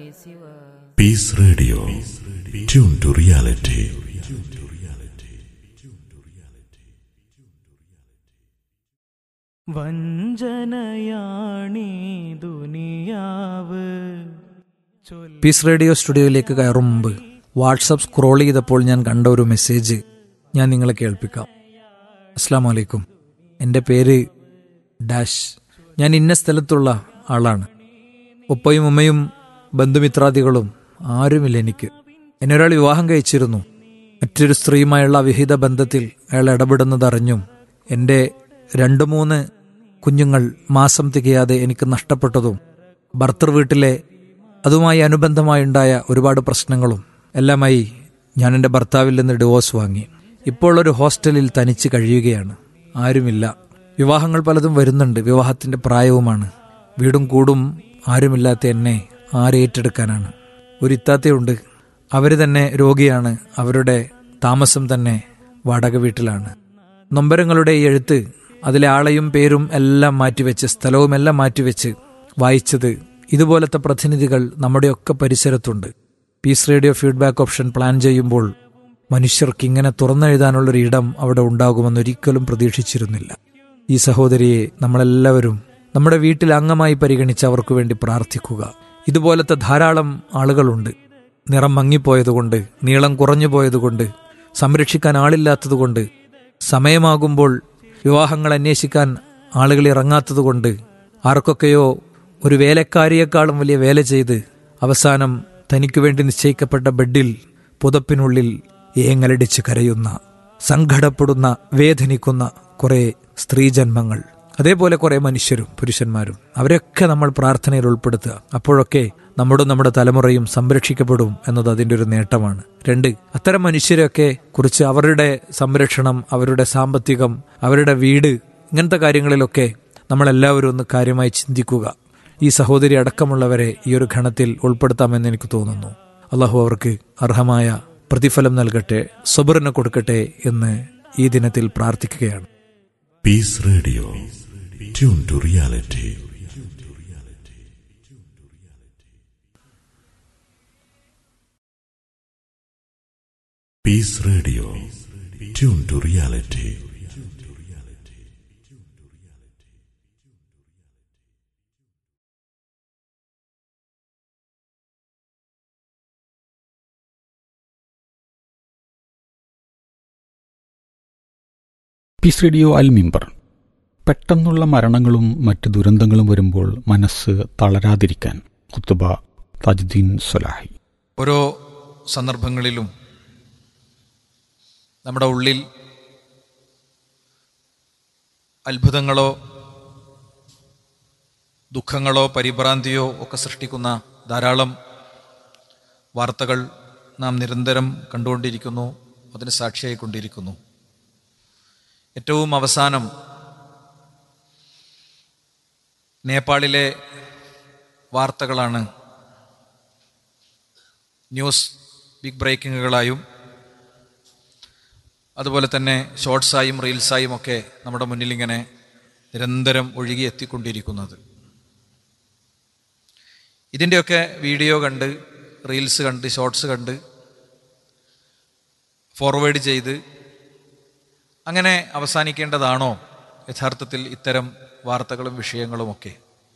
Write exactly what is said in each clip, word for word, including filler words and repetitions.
Peace Radio. Tune to reality. വഞ്ചനയാണീ ദുനിയാവ്. Piece radio സ്റ്റുഡിയോയിലേക്ക് കയറും മുമ്പ് വാട്സപ്പ് സ്ക്രോൾ ചെയ്തപ്പോൾ ഞാൻ കണ്ട ഒരു മെസ്സേജ് ഞാൻ നിങ്ങളെ കേൾപ്പിക്കാം. അസ്സലാമു അലൈക്കും, എൻ്റെ പേര് ഡാഷ്. ഞാൻ ഇന്ന സ്ഥലത്തുള്ള ആളാണ്. ഉപ്പയും ഉമ്മയും ബന്ധുമിത്രാദികളും ആരുമില്ല എനിക്ക്. എന്നെ ഒരാൾ വിവാഹം കഴിച്ചിരുന്നു. മറ്റൊരു സ്ത്രീയുമായുള്ള അവിഹിത ബന്ധത്തിൽ അയാൾ ഇടപെടുന്നതറിഞ്ഞും എൻ്റെ രണ്ട് മൂന്ന് കുഞ്ഞുങ്ങൾ മാസം തികയാതെ എനിക്ക് നഷ്ടപ്പെട്ടതും ഭർത്തൃ വീട്ടിലെ അതുമായി അനുബന്ധമായുണ്ടായ ഒരുപാട് പ്രശ്നങ്ങളും എല്ലാമായി ഞാൻ എൻ്റെ ഭർത്താവിൽ നിന്ന് ഡിവോഴ്സ് വാങ്ങി. ഇപ്പോൾ ഒരു ഹോസ്റ്റലിൽ തനിച്ച് കഴിയുകയാണ്. ആരുമില്ല. വിവാഹങ്ങൾ പലതും വരുന്നുണ്ട്. വിവാഹത്തിൻ്റെ പ്രായവുമാണ്. വീടും കൂടും ആരുമില്ലാത്ത എന്നെ ആരേറ്റെടുക്കാനാണ്. ഒരു ഇത്താത്തയുണ്ട്. അവർ തന്നെ രോഗിയാണ്. അവരുടെ താമസം തന്നെ വാടക വീട്ടിലാണ്. നൊമ്പരങ്ങളുടെ ഈ എഴുത്ത് അതിലെ ആളെയും പേരും എല്ലാം മാറ്റിവെച്ച് സ്ഥലവും എല്ലാം മാറ്റിവെച്ച് വായിച്ചത് ഇതുപോലത്തെ പ്രതിനിധികൾ നമ്മുടെയൊക്കെ പരിസരത്തുണ്ട്. Piece radio feedback option plan ചെയ്യുമ്പോൾ മനുഷ്യർക്ക് ഇങ്ങനെ തുറന്നെഴുതാനുള്ളൊരു ഇടം അവിടെ ഉണ്ടാകുമെന്നൊരിക്കലും പ്രതീക്ഷിച്ചിരുന്നില്ല. ഈ സഹോദരിയെ നമ്മളെല്ലാവരും നമ്മുടെ വീട്ടിൽ അംഗമായി പരിഗണിച്ച് അവർക്ക് വേണ്ടി പ്രാർത്ഥിക്കുക. ഇതുപോലത്തെ ധാരാളം ആളുകളുണ്ട്. നിറം മങ്ങിപ്പോയതുകൊണ്ട്, നീളം കുറഞ്ഞു പോയതുകൊണ്ട്, സംരക്ഷിക്കാൻ ആളില്ലാത്തതുകൊണ്ട്, സമയമാകുമ്പോൾ വിവാഹങ്ങൾ അന്വേഷിക്കാൻ ആളുകൾ ഇറങ്ങാത്തതുകൊണ്ട്, ആർക്കൊക്കെയോ ഒരു വേലക്കാരിയേക്കാളും വലിയ വേല ചെയ്ത് അവസാനം തനിക്കു വേണ്ടി നിശ്ചയിക്കപ്പെട്ട ബെഡിൽ പുതപ്പിനുള്ളിൽ ഏങ്ങലടിച്ച് കരയുന്ന, സങ്കടപ്പെടുന്ന, വേദനിക്കുന്ന കുറേ സ്ത്രീജന്മങ്ങൾ, അതേപോലെ കുറേ മനുഷ്യരും പുരുഷന്മാരും, അവരൊക്കെ നമ്മൾ പ്രാർത്ഥനയിൽ ഉൾപ്പെടുത്തുക. അപ്പോഴൊക്കെ നമ്മുടെ നമ്മുടെ തലമുറയും സംരക്ഷിക്കപ്പെടും എന്നത് അതിൻ്റെ ഒരു നേട്ടമാണ്. രണ്ട്, അത്തരം മനുഷ്യരെയൊക്കെ കുറിച്ച് അവരുടെ സംരക്ഷണം, അവരുടെ സാമ്പത്തികം, അവരുടെ വീട്, ഇങ്ങനത്തെ കാര്യങ്ങളിലൊക്കെ നമ്മളെല്ലാവരും ഒന്ന് കാര്യമായി ചിന്തിക്കുക. ഈ സഹോദരി അടക്കമുള്ളവരെ ഈ ഒരു ഘണത്തിൽ ഉൾപ്പെടുത്താമെന്ന് എനിക്ക് തോന്നുന്നു. അള്ളാഹു അവർക്ക് അർഹമായ പ്രതിഫലം നൽകട്ടെ, സബറിന് കൊടുക്കട്ടെ എന്ന് ഈ ദിനത്തിൽ പ്രാർത്ഥിക്കുകയാണ്. Peace Radio. Tune to reality. Peace Radio. Tune to reality. Piece radio അൽ മിമ്പർ. പെട്ടെന്നുള്ള മരണങ്ങളും മറ്റ് ദുരന്തങ്ങളും വരുമ്പോൾ മനസ്സ് തളരാതിരിക്കാൻ ഖുത്ബ താജുദ്ദീൻ സ്വലാഹി. ഓരോ സന്ദർഭങ്ങളിലും നമ്മുടെ ഉള്ളിൽ അത്ഭുതങ്ങളോ ദുഃഖങ്ങളോ പരിഭ്രാന്തിയോ ഒക്കെ സൃഷ്ടിക്കുന്ന ധാരാളം വാർത്തകൾ നാം നിരന്തരം കണ്ടുകൊണ്ടിരിക്കുന്നു, അതിന് സാക്ഷിയായിക്കൊണ്ടിരിക്കുന്നു. ഏറ്റവും അവസാനം നേപ്പാളിലെ വാർത്തകളാണ് ന്യൂസ് ബിഗ് ബ്രേക്കിങ്ങുകളായും അതുപോലെ തന്നെ ഷോർട്സായും റീൽസായും ഒക്കെ നമ്മുടെ മുന്നിലിങ്ങനെ നിരന്തരം ഒഴുകി എത്തിക്കൊണ്ടിരിക്കുന്നത്. ഇതിൻ്റെയൊക്കെ വീഡിയോ കണ്ട്, റീൽസ് കണ്ട്, ഷോർട്സ് കണ്ട് ഫോർവേഡ് ചെയ്ത് അങ്ങനെ അവസാനിക്കേണ്ടതാണോ യഥാർത്ഥത്തിൽ ഇത്തരം വാർത്തകളും വിഷയങ്ങളുമൊക്കെ?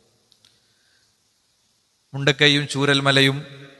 മുണ്ടക്കൈയും ചൂരൽമലയും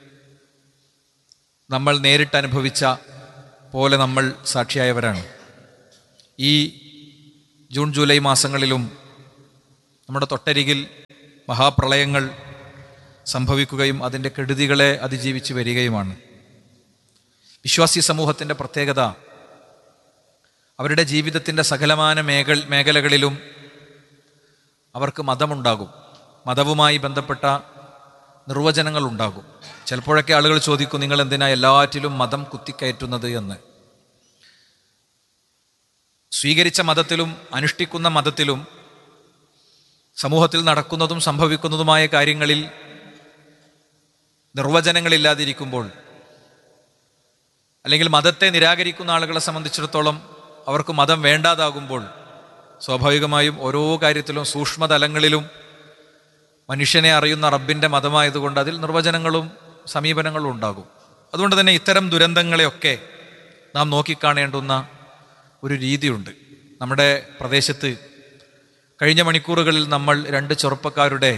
നമ്മൾ നേരിട്ട് അനുഭവിച്ച പോലെ നമ്മൾ സാക്ഷിയായവരാണ്. ഈ ജൂൺ ജൂലൈ മാസങ്ങളിലും നമ്മുടെ തൊട്ടരികിൽ മഹാപ്രളയങ്ങൾ സംഭവിക്കുകയും അതിൻ്റെ കെടുതികളെ അതിജീവിച്ച് വരികയുമാണ്. വിശ്വാസി സമൂഹത്തിൻ്റെ പ്രത്യേകത, അവരുടെ ജീവിതത്തിൻ്റെ സകലമാന മേഖല മേഖലകളിലും അവർക്ക് മതമുണ്ടാകും, മതവുമായി ബന്ധപ്പെട്ട നിർവചനങ്ങളുണ്ടാകും. ചിലപ്പോഴൊക്കെ ആളുകൾ ചോദിക്കും, നിങ്ങൾ എന്തിനാ എല്ലാറ്റിലും മതം കുത്തിക്കയറ്റുന്നത് എന്ന്. സ്വീകരിച്ച മതത്തിലും അനുഷ്ഠിക്കുന്ന മതത്തിലും സമൂഹത്തിൽ നടക്കുന്നതും സംഭവിക്കുന്നതുമായ കാര്യങ്ങളിൽ നിർവചനങ്ങളില്ലാതിരിക്കുമ്പോൾ, അല്ലെങ്കിൽ മതത്തെ നിരാകരിക്കുന്ന ആളുകളെ സംബന്ധിച്ചിടത്തോളം അവർക്ക് മതം വേണ്ടാതാകുമ്പോൾ, സ്വാഭാവികമായും ഓരോ കാര്യത്തിലും സൂക്ഷ്മതലങ്ങളിലും മനുഷ്യനെ അറിയുന്ന റബ്ബിൻ്റെ മതമായതുകൊണ്ട് അതിൽ നിർവചനങ്ങളും സമീപനങ്ങളും ഉണ്ടാകും. അതുകൊണ്ട് തന്നെ ഇത്തരം ദുരന്തങ്ങളെയൊക്കെ നാം നോക്കിക്കാണേണ്ടുന്ന ഒരു രീതിയുണ്ട്. നമ്മുടെ പ്രദേശത്ത് കഴിഞ്ഞ മണിക്കൂറുകളിൽ നമ്മൾ രണ്ട് ചെറുപ്പക്കാരുടെ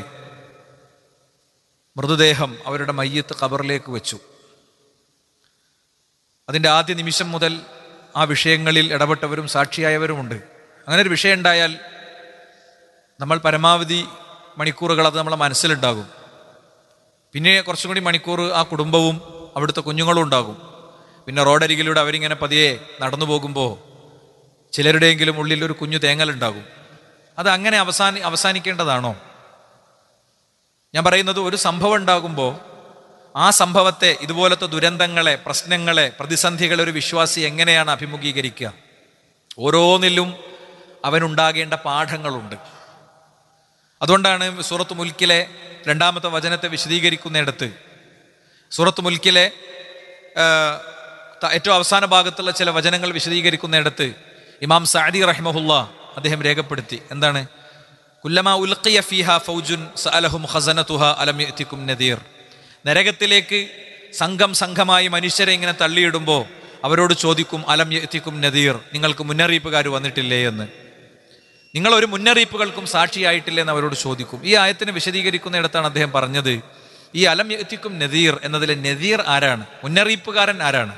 മൃതദേഹം അവരുടെ മയ്യത്ത് ഖബറിലേക്ക് വെച്ചു. അതിൻ്റെ ആദ്യ നിമിഷം മുതൽ ആ വിഷയങ്ങളിൽ ഇടപെട്ടവരും സാക്ഷിയായവരുമുണ്ട്. അങ്ങനെ ഒരു വിഷയം ഉണ്ടായാൽ നമ്മൾ പരമാവധി മണിക്കൂറുകൾ അത് നമ്മളെ മനസ്സിലുണ്ടാകും. പിന്നെ കുറച്ചും കൂടി മണിക്കൂർ ആ കുടുംബവും അവിടുത്തെ കുഞ്ഞുങ്ങളും ഉണ്ടാകും. പിന്നെ റോഡരികിലൂടെ അവരിങ്ങനെ പതിയെ നടന്നു പോകുമ്പോൾ ചിലരുടെയെങ്കിലും ഉള്ളിൽ ഒരു കുഞ്ഞു തേങ്ങലുണ്ടാകും. അത് അങ്ങനെ അവസാനി അവസാനിക്കേണ്ടതാണോ? ഞാൻ പറയുന്നത്, ഒരു സംഭവം ഉണ്ടാകുമ്പോൾ ആ സംഭവത്തെ, ഇതുപോലത്തെ ദുരന്തങ്ങളെ, പ്രശ്നങ്ങളെ, പ്രതിസന്ധികളെ ഒരു വിശ്വാസി എങ്ങനെയാണ് അഭിമുഖീകരിക്കുക? ഓരോന്നിലും അവനുണ്ടാകേണ്ട പാഠങ്ങളുണ്ട്. അതുകൊണ്ടാണ് സൂറത്ത് മുൽക്കിലെ രണ്ടാമത്തെ വചനത്തെ വിശദീകരിക്കുന്നിടത്ത്, സൂറത്ത് മുൽക്കിലെ ഏറ്റവും അവസാന ഭാഗത്തുള്ള ചില വചനങ്ങൾ വിശദീകരിക്കുന്നിടത്ത് ഇമാം സഅദി റഹിമഹുല്ലാ അദ്ദേഹം രേഖപ്പെടുത്തി. എന്താണ്? കുല്ലമാ ഉൽഖിയ ഫീഹാ ഫൗജുൻ സഅലഹും ഖസനതുഹാ അലം യഅതികും നദീർ. നരകത്തിലേക്ക് സംഘം സംഘമായി മനുഷ്യരെ ഇങ്ങനെ തള്ളിയിടുമ്പോൾ അവരോട് ചോദിക്കും, അലം യഅതികും നദീർ, നിങ്ങൾക്ക് മുന്നറിയിപ്പുകാർ വന്നിട്ടില്ലേ എന്ന്. നിങ്ങൾ ഒരു മുന്നറിയിപ്പുകൾക്കും സാക്ഷിയായിട്ടില്ലേ എന്ന് അവരോട് ചോദിക്കും. ഈ ആയത്തിന് വിശദീകരിക്കുന്നിടത്താണ് അദ്ദേഹം പറഞ്ഞത്, ഈ അലം യഅതികും നദീർ എന്നതിലെ നദീർ ആരാണ്? മുന്നറിയിപ്പുകാരൻ ആരാണ്?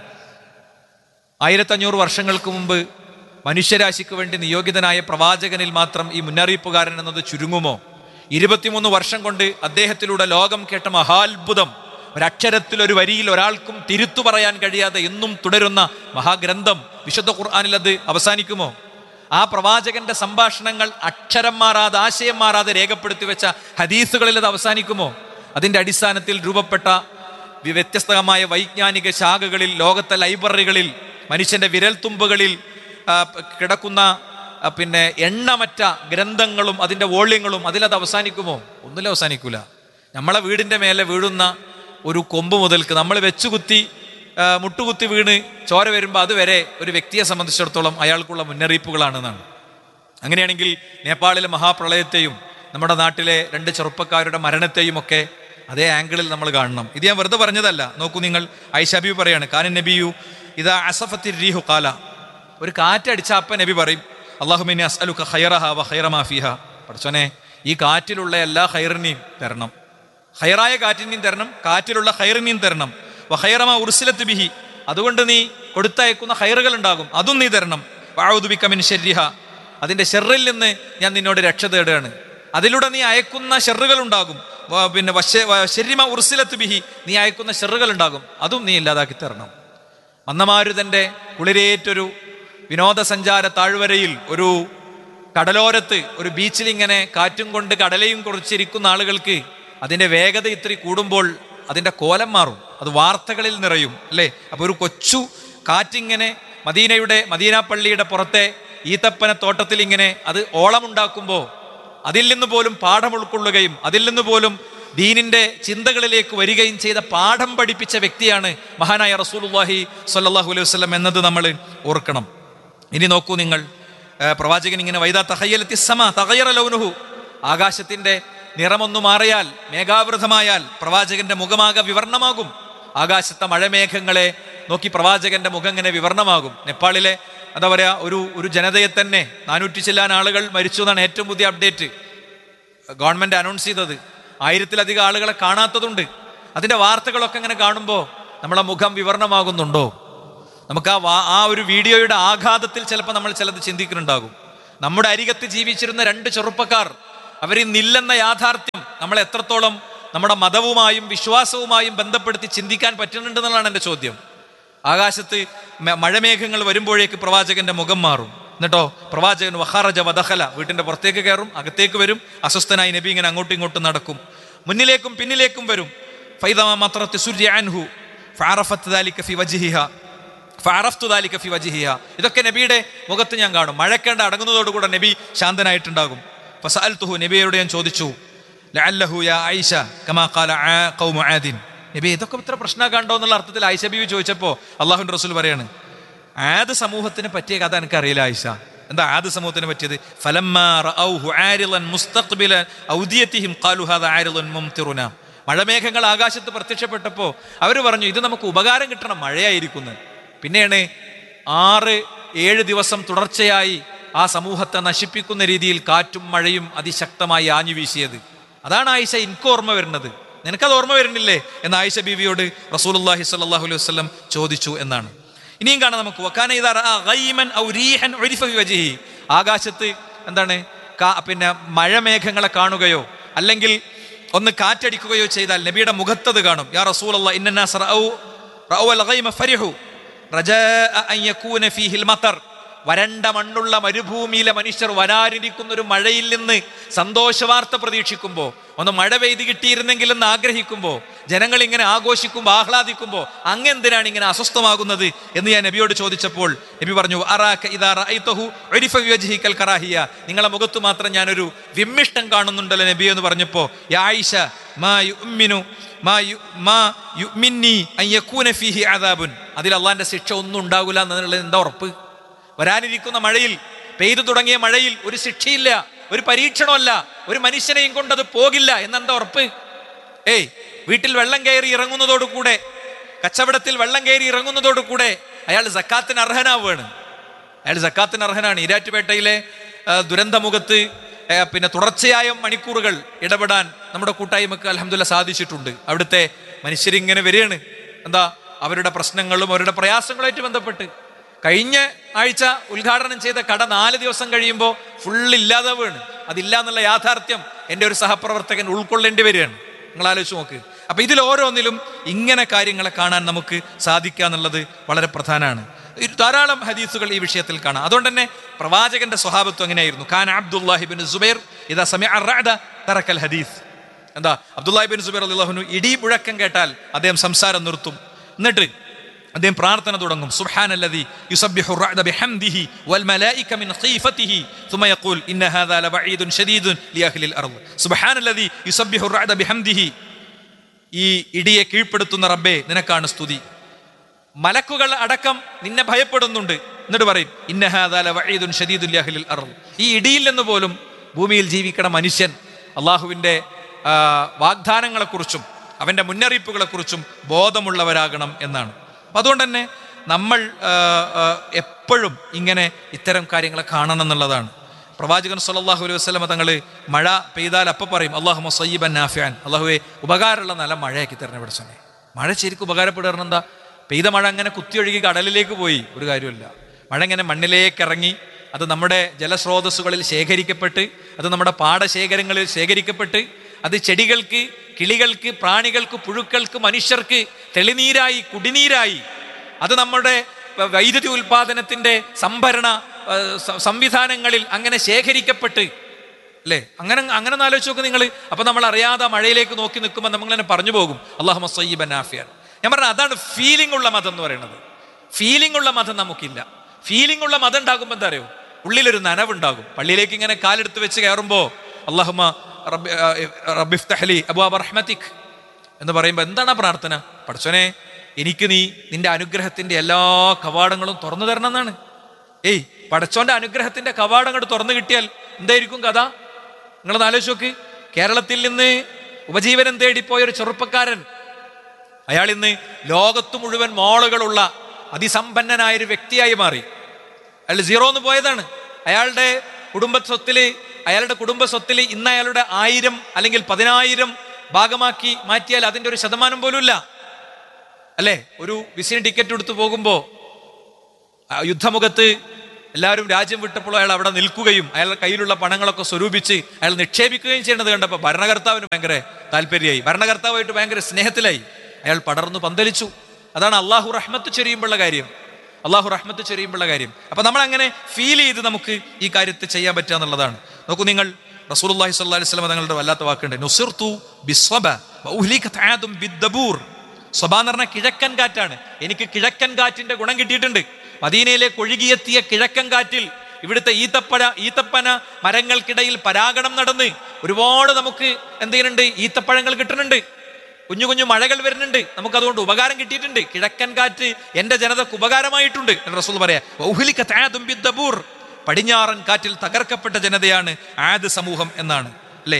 ആയിരത്തഞ്ഞൂറ് വർഷങ്ങൾക്ക് മുമ്പ് മനുഷ്യരാശിക്ക് വേണ്ടി നിയോഗിതനായ പ്രവാചകനിൽ മാത്രം ഈ മുന്നറിയിപ്പുകാരൻ എന്നത് ചുരുങ്ങുമോ? ഇരുപത്തിമൂന്ന് വർഷം കൊണ്ട് അദ്ദേഹത്തിലൂടെ ലോകം കേട്ട മഹാത്ഭുതം, ഒരക്ഷരത്തിൽ ഒരു വരിയിൽ ഒരാൾക്കും തിരുത്തു പറയാൻ കഴിയാതെ എന്നും തുടരുന്ന മഹാഗ്രന്ഥം വിശുദ്ധ ഖുർആനിൽ അത് അവസാനിക്കുമോ? ആ പ്രവാചകന്റെ സംഭാഷണങ്ങൾ അക്ഷരം മാറാതെ, ആശയം മാറാതെ രേഖപ്പെടുത്തി വെച്ച ഹദീസുകളിൽ അത് അവസാനിക്കുമോ? അതിൻ്റെ അടിസ്ഥാനത്തിൽ രൂപപ്പെട്ട വ്യത്യസ്തമായ വൈജ്ഞാനിക ശാഖകളിൽ, ലോകത്തെ ലൈബ്രറികളിൽ, മനുഷ്യന്റെ വിരൽത്തുമ്പുകളിൽ കിടക്കുന്ന പിന്നെ എണ്ണമറ്റ ഗ്രന്ഥങ്ങളും അതിൻ്റെ വോള്യങ്ങളും അതിലത് അവസാനിക്കുമോ? ഒന്നിലും അവസാനിക്കൂല. നമ്മളെ വീടിൻ്റെ മേലെ വീഴുന്ന ഒരു കൊമ്പ് മുതൽക്ക് നമ്മൾ വെച്ചുകുത്തി മുട്ടുകുത്തി വീണ് ചോര വരുമ്പോൾ അതുവരെ ഒരു വ്യക്തിയെ സംബന്ധിച്ചിടത്തോളം അയാൾക്കുള്ള മുന്നറിയിപ്പുകളാണെന്നാണ്. അങ്ങനെയാണെങ്കിൽ നേപ്പാളിലെ മഹാപ്രളയത്തെയും നമ്മുടെ നാട്ടിലെ രണ്ട് ചെറുപ്പക്കാരുടെ മരണത്തെയും ഒക്കെ അതേ ആംഗിളിൽ നമ്മൾ കാണണം. ഇത് ഞാൻ വെറുതെ പറഞ്ഞതല്ല. നോക്കൂ നിങ്ങൾ, ആയിഷ ബീവി പറയാണ്, കാന നബിയു ഇദാ അസഫത്തി റീഹു ഖാല, ഒരു കാറ്റടിച്ച അപ്പ നബി പറയും, അല്ലാഹുമ്മ അസ്അലുക ഖൈറഹ വ ഖൈറ മാ ഫീഹ, പടച്ചോനെ ഈ കാറ്റിലുള്ള എല്ലാ ഖൈറിനെയും തരണം, ഖൈറായ കാറ്റിനെയും തരണം, കാറ്റിലുള്ള ഖൈറിനെയും തരണം, വ ഖൈറ മാ ഉർസിലത് ബിഹി, അതുകൊണ്ട് നീ കൊടുത്തയക്കുന്ന ഖൈറുകൾ ഉണ്ടാകും, അതും നീ തരണം, വഅഊദു ബിക മിൻ ശർരിഹ, അതിന്റെ ഷെറിൽ നിന്ന് ഞാൻ നിന്നോട് രക്ഷ തേടുകയാണ്, അതിലൂടെ നീ അയക്കുന്ന ഷെറുകൾ ഉണ്ടാകും, പിന്നെ ശർരി മാ ഉർസിലത് ബിഹി, നീ അയക്കുന്ന ഷെറുകൾ ഉണ്ടാകും, അതും നീ ഇല്ലാതാക്കി തരണം. മന്ദമാരുതന്റെ കുളിരേറ്റൊരു വിനോദസഞ്ചാര താഴ്വരയിൽ, ഒരു കടലോരത്ത്, ഒരു ബീച്ചിൽ ഇങ്ങനെ കാറ്റും കൊണ്ട് കടലയും കുറിച്ചിരിക്കുന്ന ആളുകൾക്ക് അതിൻ്റെ വേഗത ഇത്തിരി കൂടുമ്പോൾ അതിൻ്റെ കോലം മാറും, അത് വാർത്തകളിൽ നിറയും, അല്ലേ? അപ്പോൾ ഒരു കൊച്ചു കാറ്റിങ്ങനെ മദീനയുടെ മദീന പള്ളിയുടെ പുറത്തെ ഈത്തപ്പന തോട്ടത്തിൽ ഇങ്ങനെ അത് ഓളമുണ്ടാക്കുമ്പോൾ അതിൽ നിന്ന് പോലും പാഠം ഉൾക്കൊള്ളുകയും അതിൽ നിന്ന് പോലും ദീനിന്റെ ചിന്തകളിലേക്ക് വരികയും ചെയ്ത പാഠം പഠിപ്പിച്ച വ്യക്തിയാണ് മഹാനായ റസൂലുള്ളാഹി സ്വല്ലല്ലാഹു അലൈഹി വസല്ലം എന്നത് നമ്മൾ ഓർക്കണം. ഇനി നോക്കൂ നിങ്ങൾ, പ്രവാചകൻ ഇങ്ങനെ വൈദാ തഖയ്യലത്തി സമാ തഗയ്യറ ലൗനുഹു, ആകാശത്തിന്റെ നിറമൊന്നു മാറിയാൽ, മേഘാവൃതമായാൽ പ്രവാചകന്റെ മുഖമാകെ വിവർണമാകും. ആകാശത്തെ മഴമേഘങ്ങളെ നോക്കി പ്രവാചകന്റെ മുഖം ഇങ്ങനെ വിവർണമാകും. നേപ്പാളിലെ എന്താ പറയാ, ഒരു ഒരു ജനതയെ തന്നെ നാനൂറ്റി ചില്ലാൻ ആളുകൾ മരിച്ചു എന്നാണ് ഏറ്റവും പുതിയ അപ്ഡേറ്റ് ഗവൺമെന്റ് അനൗൺസ് ചെയ്തത്. ആയിരത്തിലധികം ആളുകളെ കാണാത്തതുണ്ട്. അതിന്റെ വാർത്തകളൊക്കെ ഇങ്ങനെ കാണുമ്പോൾ നമ്മളെ മുഖം വിവർണമാകുന്നുണ്ടോ? നമുക്ക് ആ വാ ആ ഒരു വീഡിയോയുടെ ആഘാതത്തിൽ ചിലപ്പോൾ നമ്മൾ ചിലത് ചിന്തിക്കുന്നുണ്ടാകും. നമ്മുടെ അരികത്ത് ജീവിച്ചിരുന്ന രണ്ട് ചെറുപ്പക്കാർ അവരിന്നില്ലെന്ന യാഥാർത്ഥ്യം നമ്മൾ എത്രത്തോളം നമ്മുടെ മതവുമായും വിശ്വാസവുമായും ബന്ധപ്പെടുത്തി ചിന്തിക്കാൻ പറ്റുന്നുണ്ടെന്നുള്ളതാണ് എൻ്റെ ചോദ്യം. ആകാശത്ത് മഴമേഘങ്ങൾ വരുമ്പോഴേക്ക് പ്രവാചകന്റെ മുഖം മാറും. എന്നിട്ടോ പ്രവാചകൻ വഖറജ വദഖല, വീട്ടിന്റെ പുറത്തേക്ക് കയറും, അകത്തേക്ക് വരും. അസ്വസ്ഥനായി നബി ഇങ്ങനെ അങ്ങോട്ടും ഇങ്ങോട്ടും നടക്കും, മുന്നിലേക്കും പിന്നിലേക്കും വരും. ഫൈദാ മത്രത്ത് സുർജി അൻഹു ഫഅറഫത് ദാലിക ഫി വജ്ഹിഹ ഫഅറഫ്തു ദാലിക ഫി വജ്ഹിഹ, ഇതൊക്കെ നബിയുടെ മുഖത്ത് ഞാൻ കാണും. മഴക്കേണ്ട അടങ്ങുന്നതോടുകൂടെ നബി ശാന്തനായിട്ടുണ്ടാകും. ഫസഅൽതുഹു, നബിയോട് ഞാൻ ചോദിച്ചു, ലഅല്ലഹു യാ ആയിഷ കമാ ഖാല ഖൗമു ആദിൻ, നബി ഇതൊക്കെ ഇത്ര പ്രശ്നം കണ്ടോ എന്നുള്ള അർത്ഥത്തിൽ ആയിഷ ബീവി ചോദിച്ചപ്പോൾ അള്ളാഹുവിന്റെ റസൂൽ പറയാണ്, ആദ് സമൂഹത്തിന് പറ്റിയ കഥ എനിക്കറിയില്ല ആയിഷ, എന്താ ആദ് സമൂഹത്തിന് പറ്റിയത്? ഫലമ്മാ റഅൗഹു ആരിളൻ മുസ്തഖ്ബില ഔദിയതിഹിം ഖാലു ഹാദാ ആരിളുൻ മുംതിറുനാ. മഴമേഘങ്ങൾ ആകാശത്ത് പ്രത്യക്ഷപ്പെട്ടപ്പോൾ അവർ പറഞ്ഞു ഇത് നമുക്ക് ഉപകാരം കിട്ടണം, മഴയായിരിക്കുന്നത്. പിന്നെയാണ് ആറ് ഏഴ് ദിവസം തുടർച്ചയായി ആ സമൂഹത്തെ നശിപ്പിക്കുന്ന രീതിയിൽ കാറ്റും മഴയും അതിശക്തമായി ആഞ്ഞു വീശിയത്. അതാണ് ആയിഷ എനിക്ക് ഓർമ്മ വരുന്നത്, നിനക്കത് ഓർമ്മ വരുന്നില്ലേ എന്ന് ആയിഷ ബീവിയോട് റസൂലുള്ളാഹി സ്വല്ലല്ലാഹു അലൈഹി വസല്ലം ചോദിച്ചു എന്നാണ്. ഇനിയും കാണാം നമുക്ക്, വകാന ഇദാ റഅ ഗൈമൻ ഔ റീഹൻ ഉരിഫ ഫി വജ്ഹിഹി. ആകാശത്ത് എന്താണ് പിന്നെ മഴമേഘങ്ങളെ കാണുകയോ അല്ലെങ്കിൽ ഒന്ന് കാറ്റടിക്കുകയോ ചെയ്താൽ നബിയുടെ മുഖത്തത് കാണും. യാ റസൂലല്ലാഹ് ഇന്നന്നാസ റഅൗ റഅൗ അൽ ഗൈമ ഫരിഹു റജാഅ അൻ യകൂന ഫീഹിൽ മതർ. വരണ്ട മണ്ണുള്ള മരുഭൂമിയിലെ മനുഷ്യർ വരാനിരിക്കുന്ന ഒരു മഴയിൽ നിന്ന് സന്തോഷവാർത്ത പ്രതീക്ഷിക്കുമ്പോൾ, ഒന്ന് മഴ പെയ്ത് കിട്ടിയിരുന്നെങ്കിൽ എന്ന് ആഗ്രഹിക്കുമ്പോൾ, ജനങ്ങൾ ഇങ്ങനെ ആഘോഷിക്കുമ്പോൾ ആഹ്ലാദിക്കുമ്പോൾ അങ്ങെന്തിനാണ് ഇങ്ങനെ അസ്വസ്ഥമാകുന്നത് എന്ന് ഞാൻ നബിയോട് ചോദിച്ചപ്പോൾ നബി പറഞ്ഞു അറാക ഇദാ റഅയ്തഹു ഉരിഫ ഫി വജ്ഹികൽ കറാഹിയ. നിങ്ങളെ മുഖത്ത് മാത്രം ഞാനൊരു വിമ്മിഷ്ടം കാണുന്നുണ്ടല്ലോ നബി എന്ന് പറഞ്ഞപ്പോൾ യാ ആയിഷ മാ യുഅ്മിനു മാ യു മാ യുഅ്മിന്നി അൻ യകൂന ഫീഹി അദാബുൻ. അതിൽ അള്ളാഹിന്റെ ശിക്ഷ ഒന്നും ഉണ്ടാകില്ല എന്നുള്ളത് എന്താ ഉറപ്പ്? വരാനിരിക്കുന്ന മഴയിൽ, പെയ്തു തുടങ്ങിയ മഴയിൽ ഒരു ശിക്ഷയില്ല, ഒരു പരീക്ഷണമല്ല, ഒരു മനുഷ്യനെയും കൊണ്ടത് പോകില്ല എന്നെന്താ ഉറപ്പ്? ഏയ് വീട്ടിൽ വെള്ളം കയറി ഇറങ്ങുന്നതോടുകൂടെ, കച്ചവടത്തിൽ വെള്ളം കയറി ഇറങ്ങുന്നതോടുകൂടെ അയാൾ സക്കാത്തിന് അർഹനാവുകയാണ്. അയാൾ സക്കാത്തിന് അർഹനാണ്. ഈരാറ്റുപേട്ടയിലെ ദുരന്തമുഖത്ത് പിന്നെ തുടർച്ചയായ മണിക്കൂറുകൾ ഇടപെടാൻ നമ്മുടെ കൂട്ടായ്മക്ക് അൽഹംദുലില്ലാഹ് സാധിച്ചിട്ടുണ്ട്. അവിടുത്തെ മനുഷ്യരിങ്ങനെ വരികയാണ്, എന്താ അവരുടെ പ്രശ്നങ്ങളും അവരുടെ പ്രയാസങ്ങളുമായിട്ട് ബന്ധപ്പെട്ട്. കഴിഞ്ഞ ആഴ്ച ഉദ്ഘാടനം ചെയ്ത കട നാല് ദിവസം കഴിയുമ്പോൾ ഫുള്ള് ഇല്ലാതാവുകയാണ്. അതില്ല എന്നുള്ള യാഥാർത്ഥ്യം എൻ്റെ ഒരു സഹപ്രവർത്തകൻ ഉൾക്കൊള്ളേണ്ടി വരികയാണ്. നിങ്ങൾ ആലോചിച്ച് നോക്ക്. അപ്പൊ ഇതിൽ ഓരോന്നിലും ഇങ്ങനെ കാര്യങ്ങളെ കാണാൻ നമുക്ക് സാധിക്കുക എന്നുള്ളത് വളരെ പ്രധാനമാണ്. ധാരാളം ഹദീസുകൾ ഈ വിഷയത്തിൽ കാണാം. അതുകൊണ്ട് തന്നെ പ്രവാചകന്റെ സ്വഭാവത്വം എങ്ങനെയായിരുന്നു? ഖാൻ അബ്ദുല്ലാഹി ബിൻ സുബൈർ ഇദാ സമിഅ അർ-റഅദ തറക്കൽ ഹദീസ്. എന്താ അബ്ദുല്ലാഹി ബിൻ സുബൈർ റളിയല്ലാഹു അൻഹു ഇടി മുഴക്കം കേട്ടാൽ അദ്ദേഹം സംസാരം നിർത്തും. എന്നിട്ട് അദ്ദേഹം പ്രാർത്ഥന തുടങ്ങും. സുബ്ഹാനല്ലദി യുസബ്ബിഹു അർ-റഅദ ബിഹംദിഹി വൽ മലായിക മിൻ ഖീഫതിഹി ثم يقول ان هذا لبعيد شديد لاهل الارض. സുബ്ഹാനല്ലദി യുസബ്ബിഹു അർ-റഅദ ബിഹംദിഹി. ഈ ഇടിയെ കീഴ്പ്പെടുത്തുന്ന റബ്ബേ നിനക്കാണ് സ്തുതി. മലക്കുകൾ അടക്കം നിന്നെ ഭയപ്പെടുന്നുണ്ട്. എന്നിട്ട് പറയും ഇന്ന ഹാദാ ലവഈദുൻ ശദീദുൻ ലിഅഹ്ലിൽ അർള്. ഈ ഇടിയിൽ നിന്ന് പോലും ഭൂമിയിൽ ജീവിക്കണ മനുഷ്യൻ അള്ളാഹുവിൻ്റെ വാഗ്ദാനങ്ങളെക്കുറിച്ചും അവൻ്റെ മുന്നറിയിപ്പുകളെക്കുറിച്ചും ബോധമുള്ളവരാകണം എന്നാണ്. അപ്പം അതുകൊണ്ട് തന്നെ നമ്മൾ എപ്പോഴും ഇങ്ങനെ ഇത്തരം കാര്യങ്ങളെ കാണണം എന്നുള്ളതാണ്. പ്രവാചകൻ സല്ലല്ലാഹു അലൈഹി വസല്ലമ തങ്ങൾ മഴ പെയ്താൽ അപ്പം പറയും അല്ലാഹുമ്മ സയ്യിബൻ നാഫിഅൻ. അള്ളാഹുവെ ഉപകാരമുള്ള നല്ല മഴയാക്കി തരണേ പഠിച്ചോനെ. മഴ ശരിക്കും ഉപകാരപ്പെടുക എന്താ? പെയ്ത മഴ അങ്ങനെ കുത്തിയൊഴുകി കടലിലേക്ക് പോയി ഒരു കാര്യമില്ല. മഴ ഇങ്ങനെ മണ്ണിലേക്ക് ഇറങ്ങി അത് നമ്മുടെ ജലസ്രോതസ്സുകളിൽ ശേഖരിക്കപ്പെട്ട്, അത് നമ്മുടെ പാടശേഖരങ്ങളിൽ ശേഖരിക്കപ്പെട്ട്, അത് ചെടികൾക്ക്, കിളികൾക്ക്, പ്രാണികൾക്ക്, പുഴുക്കൾക്ക്, മനുഷ്യർക്ക് തെളിനീരായി, കുടിനീരായി, അത് നമ്മുടെ വൈദ്യുതി ഉൽപാദനത്തിൻ്റെ സംഭരണ സംവിധാനങ്ങളിൽ അങ്ങനെ ശേഖരിക്കപ്പെട്ട്, അല്ലേ? അങ്ങനെ അങ്ങനെ ആലോചിച്ച് നോക്ക് നിങ്ങൾ. അപ്പൊ നമ്മൾ അറിയാതെ മഴയിലേക്ക് നോക്കി നിൽക്കുമ്പോൾ നമ്മളിങ്ങനെ പറഞ്ഞു പോകും അല്ലാഹുമ്മ സയ്യിബൻ നാഫിഅൻ. ഞാൻ പറഞ്ഞ അതാണ് ഫീലിംഗ് ഉള്ള മതം എന്ന് പറയുന്നത്. ഫീലിംഗ് ഉള്ള മതം നമുക്കില്ല. ഫീലിംഗ് ഉള്ള മതം ഉണ്ടാകുമ്പോൾ എന്താ അറിയോ? ഉള്ളിലൊരു നനവുണ്ടാകും. പള്ളിയിലേക്ക് ഇങ്ങനെ കാലെടുത്ത് വെച്ച് കയറുമ്പോൾ അല്ലാഹുമ്മ റബ്ബിഫ്തഹ്ലി അബ്വാബ റഹ്മതിക് എന്ന് പറയുമ്പോൾ എന്താണ് ആ പ്രാർത്ഥന? പടച്ചോനെ എനിക്ക് നീ നിന്റെ അനുഗ്രഹത്തിന്റെ എല്ലാ കവാടങ്ങളും തുറന്നു തരണം എന്നാണ്. ഏയ് പടച്ചോന്റെ അനുഗ്രഹത്തിന്റെ കവാടങ്ങൾ തുറന്നു കിട്ടിയാൽ എന്തായിരിക്കും കഥ? നിങ്ങളത് ആലോചിച്ച് നോക്ക്. കേരളത്തിൽ നിന്ന് ഉപജീവനം തേടിപ്പോയ ഒരു ചെറുപ്പക്കാരൻ, അയാൾ ഇന്ന് ലോകത്ത് മുഴുവൻ മോളുകളുള്ള അതിസമ്പന്നനായൊരു വ്യക്തിയായി മാറി. അയാൾ സീറോ എന്ന് പോയതാണ്. അയാളുടെ കുടുംബ സ്വത്തില് അയാളുടെ കുടുംബ സ്വത്തിൽ ഇന്ന് അയാളുടെ ആയിരം അല്ലെങ്കിൽ പതിനായിരം ഭാഗമാക്കി മാറ്റിയാൽ അതിൻ്റെ ഒരു ശതമാനം പോലും ഇല്ല, അല്ലേ? ഒരു വിസിന് ടിക്കറ്റ് എടുത്തു പോകുമ്പോൾ യുദ്ധമുഖത്ത് എല്ലാവരും രാജ്യം വിട്ടപ്പോൾ അയാൾ അവിടെ നിൽക്കുകയും അയാളുടെ കയ്യിലുള്ള പണങ്ങളൊക്കെ സ്വരൂപിച്ച് അയാൾ നിക്ഷേപിക്കുകയും ചെയ്യുന്നത് കണ്ടപ്പോൾ ഭരണകർത്താവിന് ഭയങ്കര താല്പര്യമായി, ഭരണകർത്താവായിട്ട് ഭയങ്കര സ്നേഹത്തിലായി. അയാൾ പടർന്നു പന്തലിച്ചു. അതാണ് അള്ളാഹു റഹ്മത്ത് ചൊരിയുമ്പോഴുള്ള കാര്യം. അള്ളാഹു റഹ്മത്ത് ചൊരിയുമ്പോഴുള്ള കാര്യം. അപ്പൊ നമ്മൾ അങ്ങനെ ഫീൽ ചെയ്ത് നമുക്ക് ഈ കാര്യത്തിൽ ചെയ്യാൻ പറ്റുക എന്നുള്ളതാണ്. നോക്കൂ നിങ്ങൾ, റസൂലുള്ളാഹി സ്വല്ലല്ലാഹു അലൈഹി വസല്ലം തങ്ങളുടെ വല്ലാത്ത വാക്കുണ്ട്, നുസിർതു ബിസ്സബ വഉഹ്ലികത് ആദും ബിദ്ദബൂർ. സ്വബ എന്ന് പറഞ്ഞാൽ കിഴക്കൻ കാറ്റാണ്. എനിക്ക് കിഴക്കൻ കാറ്റിന്റെ ഗുണം കിട്ടിയിട്ടുണ്ട്. മദീനയിലേക്ക് ഒഴുകിയെത്തിയ കിഴക്കൻ കാറ്റിൽ ഇവിടുത്തെ ഈത്തപ്പഴ ഈത്തപ്പന മരങ്ങൾക്കിടയിൽ പരാഗണം നടന്ന് ഒരുപാട് നമുക്ക് എന്ത് ചെയ്യുന്നുണ്ട്? ഈത്തപ്പഴങ്ങൾ കിട്ടുന്നുണ്ട്, കുഞ്ഞു കുഞ്ഞു മഴകൾ വരുന്നുണ്ട്, നമുക്ക് അതുകൊണ്ട് ഉപകാരം കിട്ടിയിട്ടുണ്ട്. കിഴക്കൻ കാറ്റ് എന്റെ ജനതക്ക് ഉപകാരമായിട്ടുണ്ട് എന്ന് റസൂൽ പറയാ. പടിഞ്ഞാറൻ കാറ്റിൽ തകർക്കപ്പെട്ട ജനതയാണ് ആദ് സമൂഹം എന്നാണ് അല്ലേ.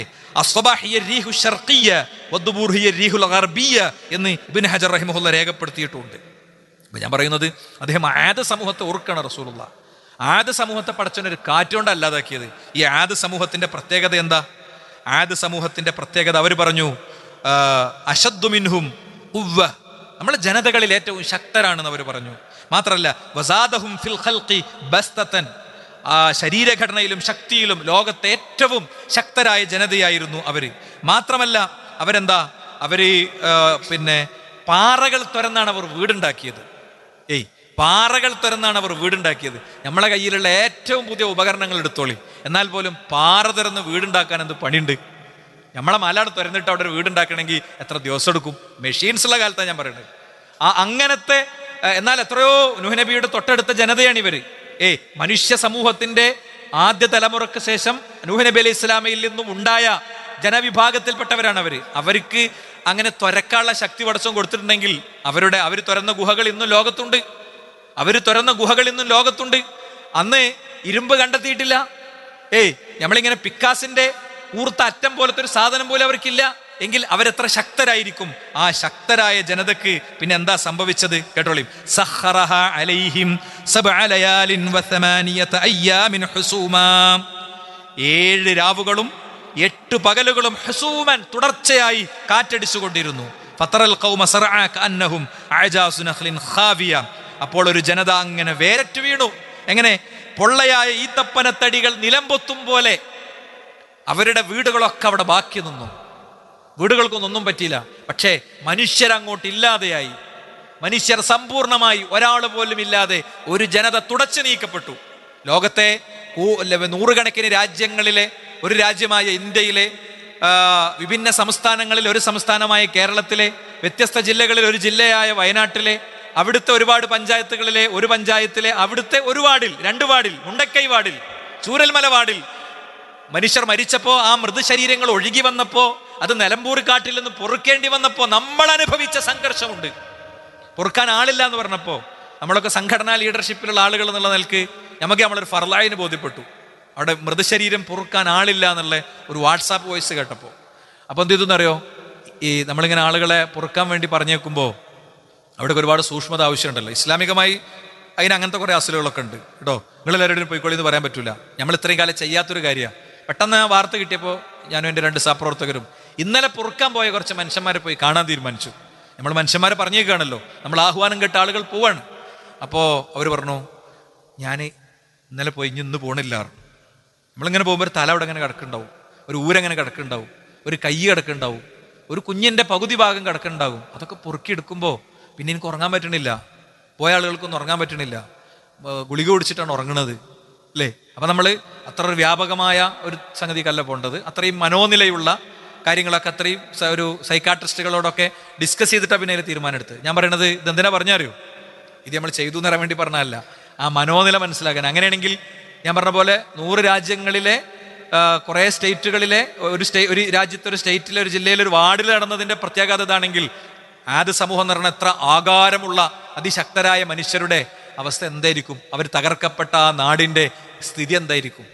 എന്ന് ഇബ്നു ഹജർ റഹിമഹുല്ലാ രേഖപ്പെടുത്തിയിട്ടുണ്ട്. അപ്പൊ ഞാൻ പറയുന്നത് അദ്ദേഹം ആദ് സമൂഹത്തെ ഓർക്കണം. റസൂലുള്ളാഹ് ആദ് സമൂഹത്തെ പടച്ചവനൊരു കാറ്റുകൊണ്ട് അല്ലാതാക്കിയത്. ഈ ആദ് സമൂഹത്തിന്റെ പ്രത്യേകത എന്താ? ആദ് സമൂഹത്തിന്റെ പ്രത്യേകത അവർ പറഞ്ഞു, അശദ്ദു മിൻഹും ഖുവ്വ, നമ്മളെ ജനതകളിൽ ഏറ്റവും ശക്തരാണെന്ന് അവർ പറഞ്ഞു. മാത്രമല്ല വസാദഹും ഫിൽ ഖൽഖി ബസ്തതൻ, ആ ശരീരഘടനയിലും ശക്തിയിലും ലോകത്തെ ഏറ്റവും ശക്തരായ ജനതയായിരുന്നു അവര്. മാത്രമല്ല അവരെന്താ, അവര് പിന്നെ പാറകൾ തുരന്നാണ് അവർ വീടുണ്ടാക്കിയത്. ഏയ് പാറകൾ തുരന്നാണ് അവർ വീടുണ്ടാക്കിയത്. നമ്മളെ കയ്യിലുള്ള ഏറ്റവും പുതിയ ഉപകരണങ്ങൾ എടുത്തോളി, എന്നാൽ പോലും പാറ തുരന്ന് വീടുണ്ടാക്കാൻ എന്ത് പണിയുണ്ട്? നമ്മളെ മലാട് തുരന്നിട്ട് അവിടെ ഒരു വീടുണ്ടാക്കണമെങ്കിൽ എത്ര ദിവസം എടുക്കും? മെഷീൻസ് ഉള്ള കാലത്താണ് ഞാൻ പറയുന്നത്. ആ അങ്ങനത്തെ, എന്നാൽ എത്രയോ നൂഹ് നബിയുടെ തൊട്ടടുത്ത ജനതയാണ് ഇവര്. ഏയ് മനുഷ്യ സമൂഹത്തിന്റെ ആദ്യ തലമുറക്ക് ശേഷം നൂഹ് നബി അലൈഹി ഇസ്ലാമയിൽ നിന്നും ഉണ്ടായ ജനവിഭാഗത്തിൽപ്പെട്ടവരാണ് അവര്. അവർക്ക് അങ്ങനെ തുരക്കാനുള്ള ശക്തി പടച്ചോൻ കൊടുത്തിട്ടുണ്ടെങ്കിൽ അവരുടെ അവർ തുറന്ന ഗുഹകൾ ഇന്നും ലോകത്തുണ്ട്. അവര് തുറന്ന ഗുഹകൾ ഇന്നും ലോകത്തുണ്ട്. അന്ന് ഇരുമ്പ് കണ്ടെത്തിയിട്ടില്ല. ഏയ് നമ്മളിങ്ങനെ പിക്കാസിന്റെ ഊർത്ത അറ്റം പോലത്തെ ഒരു സാധനം പോലും അവർക്കില്ല. എങ്കിൽ അവരെത്ര ശക്തരായിരിക്കും? ആ ശക്തരായ ജനതക്ക് പിന്നെ എന്താ സംഭവിച്ചത് കേട്ടോളിം. സഖറഹ അലൈഹിം സബ്അ ലയാലിൻ വസമാനിയത അയ്യാമിൻ ഹുസൂമാ, ഏഴ് രാവുകളും എട്ട് പകലുകളും ഹുസൂമൻ തുടർച്ചയായി കാറ്റടിച്ചുകൊണ്ടിരുന്നു. ഫതറൽ ഖൗമ സർഅ കഅന്നഹും അജാസു നഖ്ലിൻ ഖാവിയ, അപ്പോൾ ഒരു ജനത അങ്ങനെ വേരറ്റു വീണു. എങ്ങനെ? പൊള്ളയായ ഈത്തപ്പനത്തടികൾ നിലംപൊത്തും പോലെ അവരുടെ വീടുകളൊക്കെ അവിടെ ബാക്കി നിന്നു. വീടുകൾക്കൊന്നും ഒന്നും പറ്റിയില്ല. പക്ഷേ മനുഷ്യരങ്ങോട്ട് ഇല്ലാതെയായി. മനുഷ്യർ സമ്പൂർണമായി ഒരാൾ പോലും ഇല്ലാതെ ഒരു ജനത തുടച്ചു നീക്കപ്പെട്ടു. ലോകത്തെ നൂറുകണക്കിന് രാജ്യങ്ങളിലെ ഒരു രാജ്യമായ ഇന്ത്യയിലെ വിഭിന്ന സംസ്ഥാനങ്ങളിൽ ഒരു സംസ്ഥാനമായ കേരളത്തിലെ വ്യത്യസ്ത ജില്ലകളിൽ ഒരു ജില്ലയായ വയനാട്ടിലെ അവിടുത്തെ ഒരുപാട് പഞ്ചായത്തുകളിലെ ഒരു പഞ്ചായത്തിലെ അവിടുത്തെ ഒരു വാർഡിൽ, രണ്ട് വാർഡിൽ, മുണ്ടക്കൈ വാർഡിൽ, ചൂരൽമല വാർഡിൽ മനുഷ്യർ മരിച്ചപ്പോ ആ മൃതശരീരങ്ങൾ ഒഴുകി വന്നപ്പോ അത് നിലമ്പൂർ കാട്ടിൽ നിന്ന് പൊറുക്കേണ്ടി വന്നപ്പോ നമ്മൾ അനുഭവിച്ച സംഘർഷമുണ്ട്. പൊറുക്കാൻ ആളില്ല എന്ന് പറഞ്ഞപ്പോ നമ്മളൊക്കെ സംഘടനാ ലീഡർഷിപ്പിലുള്ള ആളുകൾ എന്നുള്ള നിലക്ക് നമുക്ക് നമ്മളൊരു ഫർലായിന് ബോധ്യപ്പെട്ടു. അവിടെ മൃതശരീരം പൊറുക്കാൻ ആളില്ല എന്നുള്ള ഒരു വാട്സാപ്പ് വോയിസ് കേട്ടപ്പോൾ അപ്പൊ എന്ത് ചെയ്തെന്നറിയോ? ഈ നമ്മളിങ്ങനെ ആളുകളെ പൊറുക്കാൻ വേണ്ടി പറഞ്ഞേക്കുമ്പോൾ അവിടെ ഒരുപാട് സൂക്ഷ്മത ആവശ്യമുണ്ടല്ലോ. ഇസ്ലാമികമായി അതിന് അങ്ങനത്തെ കുറെ അസുലുകളൊക്കെ ഉണ്ട് കേട്ടോ. നിങ്ങളെല്ലാവരും പോയിക്കോളി എന്ന് പറയാൻ പറ്റൂല. നമ്മൾ ഇത്രയും കാലം ചെയ്യാത്തൊരു കാര്യമാണ്. പെട്ടെന്ന് ആ വാർത്ത കിട്ടിയപ്പോൾ ഞാനും എൻ്റെ രണ്ട് സഹപ്രവർത്തകരും ഇന്നലെ പൊറുക്കാൻ പോയ കുറച്ച് മനുഷ്യന്മാരെ പോയി കാണാൻ തീരുമാനിച്ചു. നമ്മൾ മനുഷ്യന്മാരെ പറഞ്ഞേക്കാണല്ലോ, നമ്മൾ ആഹ്വാനം കേട്ട ആളുകൾ പോവാണ്. അപ്പോൾ അവർ പറഞ്ഞു, ഞാൻ ഇന്നലെ പോയി ഇനി ഇന്ന് പോകണില്ല. നമ്മളിങ്ങനെ പോകുമ്പോൾ ഒരു തല അവിടെ അങ്ങനെ കിടക്കുന്നുണ്ടാവും, ഒരു ഊരങ്ങനെ കിടക്കുന്നുണ്ടാവും, ഒരു കൈ കിടക്കുന്നുണ്ടാവും, ഒരു കുഞ്ഞിൻ്റെ പകുതി ഭാഗം കിടക്കുന്നുണ്ടാവും. അതൊക്കെ പൊറുക്കിയെടുക്കുമ്പോൾ പിന്നെ എനിക്ക് ഉറങ്ങാൻ പറ്റണില്ല. പോയ ആളുകൾക്കൊന്നും ഉറങ്ങാൻ പറ്റണില്ല. ഗുളിക കുടിച്ചിട്ടാണ് ഉറങ്ങണത് അല്ലേ? അപ്പം നമ്മൾ അത്ര ഒരു വ്യാപകമായ ഒരു സംഗതിക്കല്ല പോകേണ്ടത്. അത്രയും മനോനിലയുള്ള കാര്യങ്ങളൊക്കെ അത്രയും ഒരു സൈക്കാട്രിസ്റ്റുകളോടൊക്കെ ഡിസ്കസ് ചെയ്തിട്ടാണ് പിന്നെ അതിൽ തീരുമാനം എടുത്ത്. ഞാൻ പറയണത് ഇതെന്തിനാ പറഞ്ഞറിയോ? ഇത് നമ്മൾ ചെയ്തു എന്ന് പറയാൻ വേണ്ടി പറഞ്ഞതല്ല, ആ മനോനില മനസ്സിലാക്കാൻ. അങ്ങനെയാണെങ്കിൽ ഞാൻ പറഞ്ഞ പോലെ നൂറ് രാജ്യങ്ങളിലെ കുറേ സ്റ്റേറ്റുകളിലെ ഒരു സ്റ്റേ ഒരു രാജ്യത്തെ ഒരു സ്റ്റേറ്റിലെ ഒരു ജില്ലയിലെ ഒരു വാർഡിൽ നടന്നതിൻ്റെ പ്രത്യേകത ഇതാണെങ്കിൽ ആദ് സമൂഹം എന്ന് പറഞ്ഞാൽ എത്ര ആകാരമുള്ള അതിശക്തരായ മനുഷ്യരുടെ അവസ്ഥ എന്തായിരിക്കും? അവർ തകർക്കപ്പെട്ട ആ നാടിൻ്റെ സ്ഥിതി എന്തായിരിക്കും?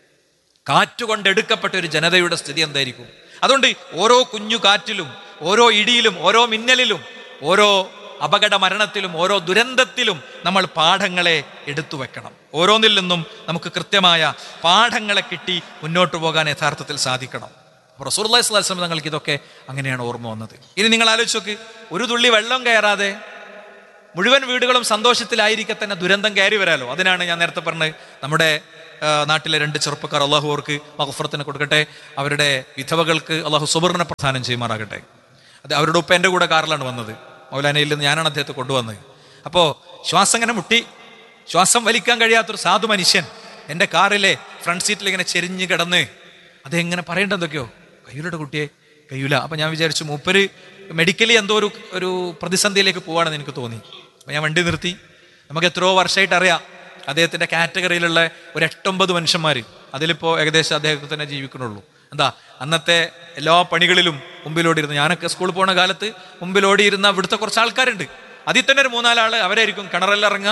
കാറ്റുകൊണ്ടെടുക്കപ്പെട്ട ഒരു ജനതയുടെ സ്ഥിതി എന്തായിരിക്കും? അതുകൊണ്ട് ഓരോ കുഞ്ഞു കാറ്റിലും ഓരോ ഇടിയിലും ഓരോ മിന്നലിലും ഓരോ അപകട മരണത്തിലും ഓരോ ദുരന്തത്തിലും നമ്മൾ പാഠങ്ങളെ എടുത്തു വെക്കണം. ഓരോന്നിൽ നിന്നും നമുക്ക് കൃത്യമായ പാഠങ്ങളെ കിട്ടി മുന്നോട്ട് പോകാൻ യഥാർത്ഥത്തിൽ സാധിക്കണം. റസൂലുള്ളാഹി സ്വല്ലല്ലാഹു അലൈഹി വസല്ലം തങ്ങൾക്ക് ഇതൊക്കെ അങ്ങനെയാണ് ഓർമ്മ വന്നത്. ഇനി നിങ്ങൾ ആലോചിച്ച് നോക്ക്, ഒരു തുള്ളി വെള്ളം കയറാതെ മുഴുവൻ വീടുകളും സന്തോഷത്തിലായിരിക്കെ തന്നെ ദുരന്തം കയറി വരാലോ. അതിനാണ് ഞാൻ നേരത്തെ പറഞ്ഞത്, നമ്മുടെ നാട്ടിലെ രണ്ട് ചെറുപ്പക്കാർ അള്ളാഹു അവർക്ക് മഗ്ഫിറത്തിനെ കൊടുക്കട്ടെ, അവരുടെ വിധവകൾക്ക് അള്ളാഹു സുബറിനെ പ്രദാനം ചെയ്യുമാറാകട്ടെ. അത് അവരുടെ ഉപ്പ എൻ്റെ കൂടെ കാറിലാണ് വന്നത്. മൗലാനയിൽ നിന്ന് ഞാനാണ് അദ്ദേഹത്തെ കൊണ്ടുവന്നത്. അപ്പോൾ ശ്വാസം ഇങ്ങനെ മുട്ടി, ശ്വാസം വലിക്കാൻ കഴിയാത്തൊരു സാധു മനുഷ്യൻ എൻ്റെ കാറിലെ ഫ്രണ്ട് സീറ്റിൽ ഇങ്ങനെ ചെരിഞ്ഞ് കിടന്ന് അതെങ്ങനെ പറയേണ്ടതൊക്കെയോ കയ്യൂലയുടെ കുട്ടിയെ കയ്യൂല. അപ്പം ഞാൻ വിചാരിച്ചു മൂപ്പര് മെഡിക്കലി എന്തോ ഒരു ഒരു പ്രതിസന്ധിയിലേക്ക് പോവാണെന്ന് എനിക്ക് തോന്നി. അപ്പം ഞാൻ വണ്ടി നിർത്തി. നമുക്ക് എത്രയോ വർഷമായിട്ട് അറിയാം അദ്ദേഹത്തിൻ്റെ കാറ്റഗറിയിലുള്ള ഒരു എട്ടൊമ്പത് മനുഷ്യന്മാർ, അതിലിപ്പോൾ ഏകദേശം അദ്ദേഹത്തെ തന്നെ ജീവിക്കണുള്ളൂ. എന്താ അന്നത്തെ എല്ലാ പണികളിലും മുമ്പിലോടിയിരുന്ന്, ഞാനൊക്കെ സ്കൂളിൽ പോകുന്ന കാലത്ത് മുമ്പിലോടിയിരുന്ന ഇവിടുത്തെ കുറച്ച് ആൾക്കാരുണ്ട്. അതിൽ തന്നെ ഒരു മൂന്നാലാൾ അവരായിരിക്കും കിണറെല്ലാം ഇറങ്ങുക,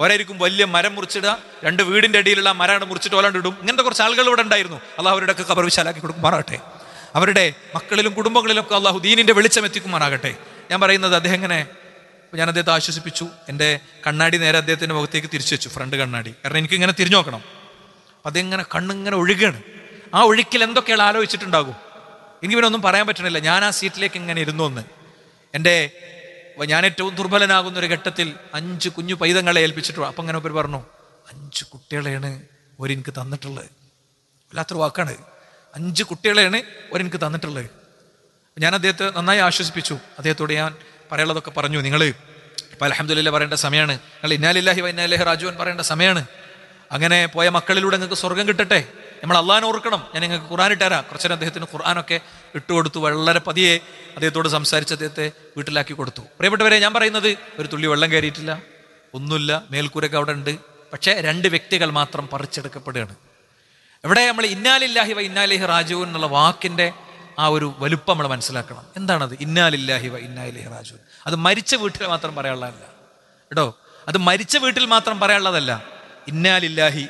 ഒരായിരിക്കും വലിയ മരം മുറിച്ചിടുക, രണ്ട് വീടിൻ്റെ അടിയിലുള്ള മരമാണ് മുറിച്ചിട്ട് ഓലാണ്ട് ഇടും. ഇങ്ങനത്തെ കുറച്ച് ആളുകൾ ഇവിടെ ഉണ്ടായിരുന്നു. അള്ളാഹു അവരുടെയൊക്കെ ഖബർ വിശാലാക്കി കൊടുക്കുമാറാകട്ടെ. അവരുടെ മക്കളിലും കുടുംബങ്ങളിലൊക്കെ അള്ളാഹു ദീനിൻ്റെ വെളിച്ചം എത്തിക്കുമാറാകട്ടെ. ഞാൻ പറയുന്നത് അദ്ദേഹം ഇങ്ങനെ, ഞാൻ അദ്ദേഹത്തെ ആശ്വസിപ്പിച്ചു. എൻ്റെ കണ്ണാടി നേരെ അദ്ദേഹത്തിൻ്റെ മുഖത്തേക്ക് തിരിച്ചു വെച്ചു, ഫ്രണ്ട് കണ്ണാടി. കാരണം എനിക്കിങ്ങനെ തിരിഞ്ഞു നോക്കണം. അപ്പം അതിങ്ങനെ കണ്ണിങ്ങനെ ഒഴുകുകയാണ്. ആ ഒഴുക്കിൽ എന്തൊക്കെയാണ് ആലോചിച്ചിട്ടുണ്ടാകും. എനിക്ക് പിന്നെ ഒന്നും പറയാൻ പറ്റണില്ല. ഞാൻ ആ സീറ്റിലേക്ക് ഇങ്ങനെ ഇരുന്നു ഒന്ന്. എൻ്റെ ഞാൻ ഏറ്റവും ദുർബലനാകുന്ന ഒരു ഘട്ടത്തിൽ അഞ്ച് കുഞ്ഞു പൈതങ്ങളെ ഏൽപ്പിച്ചിട്ടു. അപ്പം അങ്ങനെ ഒരു പറഞ്ഞു, അഞ്ച് കുട്ടികളെയാണ് ഒരെനിക്ക് തന്നിട്ടുള്ളത്. വല്ലാത്തൊരു വാക്കാണ്. അഞ്ച് കുട്ടികളെയാണ് ഒരെനിക്ക് തന്നിട്ടുള്ളത്. ഞാൻ അദ്ദേഹത്തെ നന്നായി ആശ്വസിപ്പിച്ചു. അദ്ദേഹത്തോട് ഞാൻ പറയാനുള്ളതൊക്കെ പറഞ്ഞു. നിങ്ങൾ ഇപ്പം അൽഹംദുലില്ലാഹ് പറയേണ്ട സമയമാണ്. നിങ്ങൾ ഇന്നാ ലില്ലാഹി വ ഇന്നാ ഇലൈഹി റാജിഊൻ പറയേണ്ട സമയമാണ്. അങ്ങനെ പോയ മക്കളിലൂടെ നിങ്ങൾക്ക് സ്വർഗം കിട്ടട്ടെ. നമ്മൾ അള്ളാഹിനെ ഓർക്കണം. ഞാൻ നിങ്ങൾക്ക് ഖുർആൻ ഇട്ടുതരാം. കുറച്ചു നേരം അദ്ദേഹത്തിന് ഖുർആനൊക്കെ ഇട്ടുകൊടുത്തു. വളരെ പതിയെ അദ്ദേഹത്തോട് സംസാരിച്ച് അദ്ദേഹത്തെ വീട്ടിലാക്കി കൊടുത്തു. പ്രിയപ്പെട്ടവരെ, ഞാൻ പറയുന്നത് ഒരു തുള്ളി വെള്ളം കയറിയിട്ടില്ല, ഒന്നുമില്ല, മേൽക്കൂരൊക്കെ അവിടെ ഉണ്ട്. പക്ഷേ രണ്ട് വ്യക്തികൾ മാത്രം പറിച്ചെടുക്കപ്പെടുകയാണ്. ഇവിടെ നമ്മൾ ഇന്നാ ലില്ലാഹി വ ഇന്നാ ഇലൈഹി റാജിഊൻ എന്നുള്ള വാക്കിൻ്റെ ആ ഒരു വലുപ്പം നമ്മൾ മനസ്സിലാക്കണം. എന്താണത്? ഇന്നാ ലില്ലാഹി വ ഇന്നാ ഇലൈഹി റാജിഊൻ. അത് മരിച്ച വീട്ടിൽ മാത്രം പറയാനുള്ളതല്ല കേട്ടോ. അത് മരിച്ച വീട്ടിൽ മാത്രം പറയാനുള്ളതല്ല. ഇന്നാ ലില്ലാഹി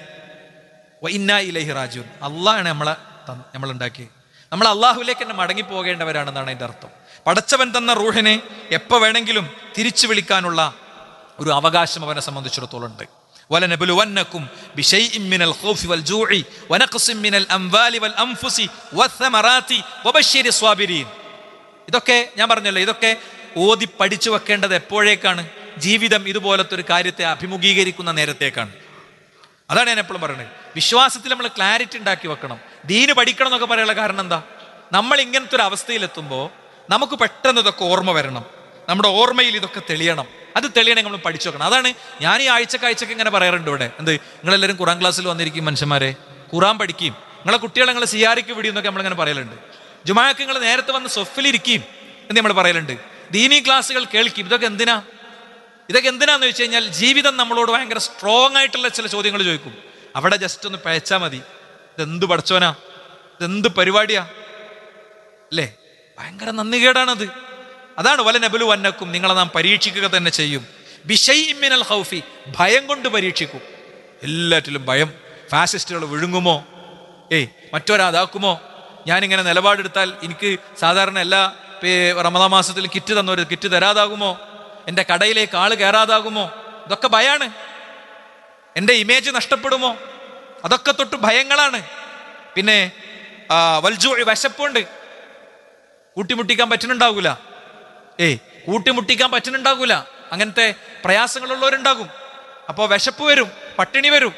വ ഇന്നാ ഇലൈഹി റാജിഊൻ. അള്ളാഹാണ് നമ്മളെ നമ്മളുണ്ടാക്കി. നമ്മൾ അള്ളാഹുവിലേക്ക് തന്നെ മടങ്ങി പോകേണ്ടവരാണെന്നാണ് അതിൻ്റെ അർത്ഥം. പടച്ചവൻ തന്ന റൂഹിനെ എപ്പോൾ വേണമെങ്കിലും തിരിച്ചു വിളിക്കാനുള്ള ഒരു അവകാശം അവനെ സംബന്ധിച്ചിടത്തോളം ഉണ്ട്. വലനബ്ലുവന്നകും ബിശൈഇൻ മിനൽ ഖൗഫി വൽ ജൂഇ വനഖ്സിൻ മിനൽ അംവാലി വൽ അൻഫുസി വസ്സമറാത്തി വബശ്ശിരി സ്വാബിരീൻ. ഇതൊക്കെ ഞാൻ പറഞ്ഞല്ലോ, ഇതൊക്കെ ഓതി പഠിച്ചു വെക്കേണ്ടത് എപ്പോഴേക്കാണ്? ജീവിതം ഇതുപോലത്തെ ഒരു കാര്യത്തെ അഭിമുഖീകരിക്കുന്ന നേരത്തേക്കാണ്. അതാണ് ഞാൻ എപ്പോഴും പറയുന്നത്. വിശ്വാസത്തിൽ നമ്മൾ ക്ലാരിറ്റി ഉണ്ടാക്കി വെക്കണം. ദീന് പഠിക്കണം എന്നൊക്കെ പറയാനുള്ള കാരണം എന്താ? നമ്മൾ ഇങ്ങനത്തെ ഒരു അവസ്ഥയിലെത്തുമ്പോൾ നമുക്ക് പെട്ടെന്ന് ഇതൊക്കെ ഓർമ്മ വരണം. നമ്മുടെ ഓർമ്മയിൽ ഇതൊക്കെ തെളിയണം. അത് തെളിയണമെങ്കിൽ നമ്മൾ പഠിച്ചു വെക്കണം. അതാണ് ഞാൻ ഈ ആഴ്ചക്ക് ആഴ്ചക്ക് ഇങ്ങനെ പറയാറുണ്ട് ഇവിടെ. എന്ത്, നിങ്ങളെല്ലാവരും ഖുറാൻ ക്ലാസ്സിൽ വന്നിരിക്കും മനുഷ്യന്മാരെ, ഖുറാൻ പഠിക്കുകയും നിങ്ങളെ കുട്ടികളെ നിങ്ങൾ സിയാറിക്ക് വിടിയും എന്നൊക്കെ നമ്മളിങ്ങനെ പറയലുണ്ട്. ജുമാക്ക് നിങ്ങൾ നേരത്തെ വന്ന് സൊഫിലിരിക്കുകയും എന്ന് നമ്മൾ പറയലുണ്ട്. ദീനി ക്ലാസ്സുകൾ കേൾക്കും. ഇതൊക്കെ എന്തിനാ? ഇതൊക്കെ എന്തിനാന്ന് വെച്ച് കഴിഞ്ഞാൽ ജീവിതം നമ്മളോട് ഭയങ്കര സ്ട്രോങ് ആയിട്ടുള്ള ചില ചോദ്യങ്ങൾ ചോദിക്കും. അവിടെ ജസ്റ്റ് ഒന്ന് പഴച്ചാൽ മതി. ഇതെന്ത് പടച്ചോനാ, ഇതെന്ത് പരിപാടിയാ അല്ലേ? ഭയങ്കര നന്ദികേടാണത്. അതാണ് വലനബ്ലുവന്നകും, നിങ്ങളെ നാം പരീക്ഷിക്കുക തന്നെ ചെയ്യും. ബിശൈഇൻ മിനൽ ഖൗഫി, ഭയം കൊണ്ട് പരീക്ഷിക്കും. എല്ലാറ്റിലും ഭയം. ഫാസിസ്റ്റുകൾ വിഴുങ്ങുമോ, ഏയ് മറ്റൊരാതാക്കുമോ, ഞാനിങ്ങനെ നിലപാടെടുത്താൽ എനിക്ക് സാധാരണ എല്ലാ റമദാൻ മാസത്തിൽ കിറ്റ് തന്നൊരു കിറ്റ് തരാതാകുമോ, എൻ്റെ കടയിലേക്ക് ആള് കയറാതാകുമോ, ഇതൊക്കെ ഭയാണ്. എൻ്റെ ഇമേജ് നഷ്ടപ്പെടുമോ, അതൊക്കെ തൊട്ട് ഭയങ്ങളാണ്. പിന്നെ വൽജൂ, വിശപ്പുണ്ട്, കൂട്ടിമുട്ടിക്കാൻ പറ്റുന്നുണ്ടാകൂല. ഏയ് കൂട്ടിമുട്ടിക്കാൻ പറ്റുന്നുണ്ടാകൂല അങ്ങനത്തെ പ്രയാസങ്ങളുള്ളവരുണ്ടാകും. അപ്പോൾ വിശപ്പ് വരും, പട്ടിണി വരും.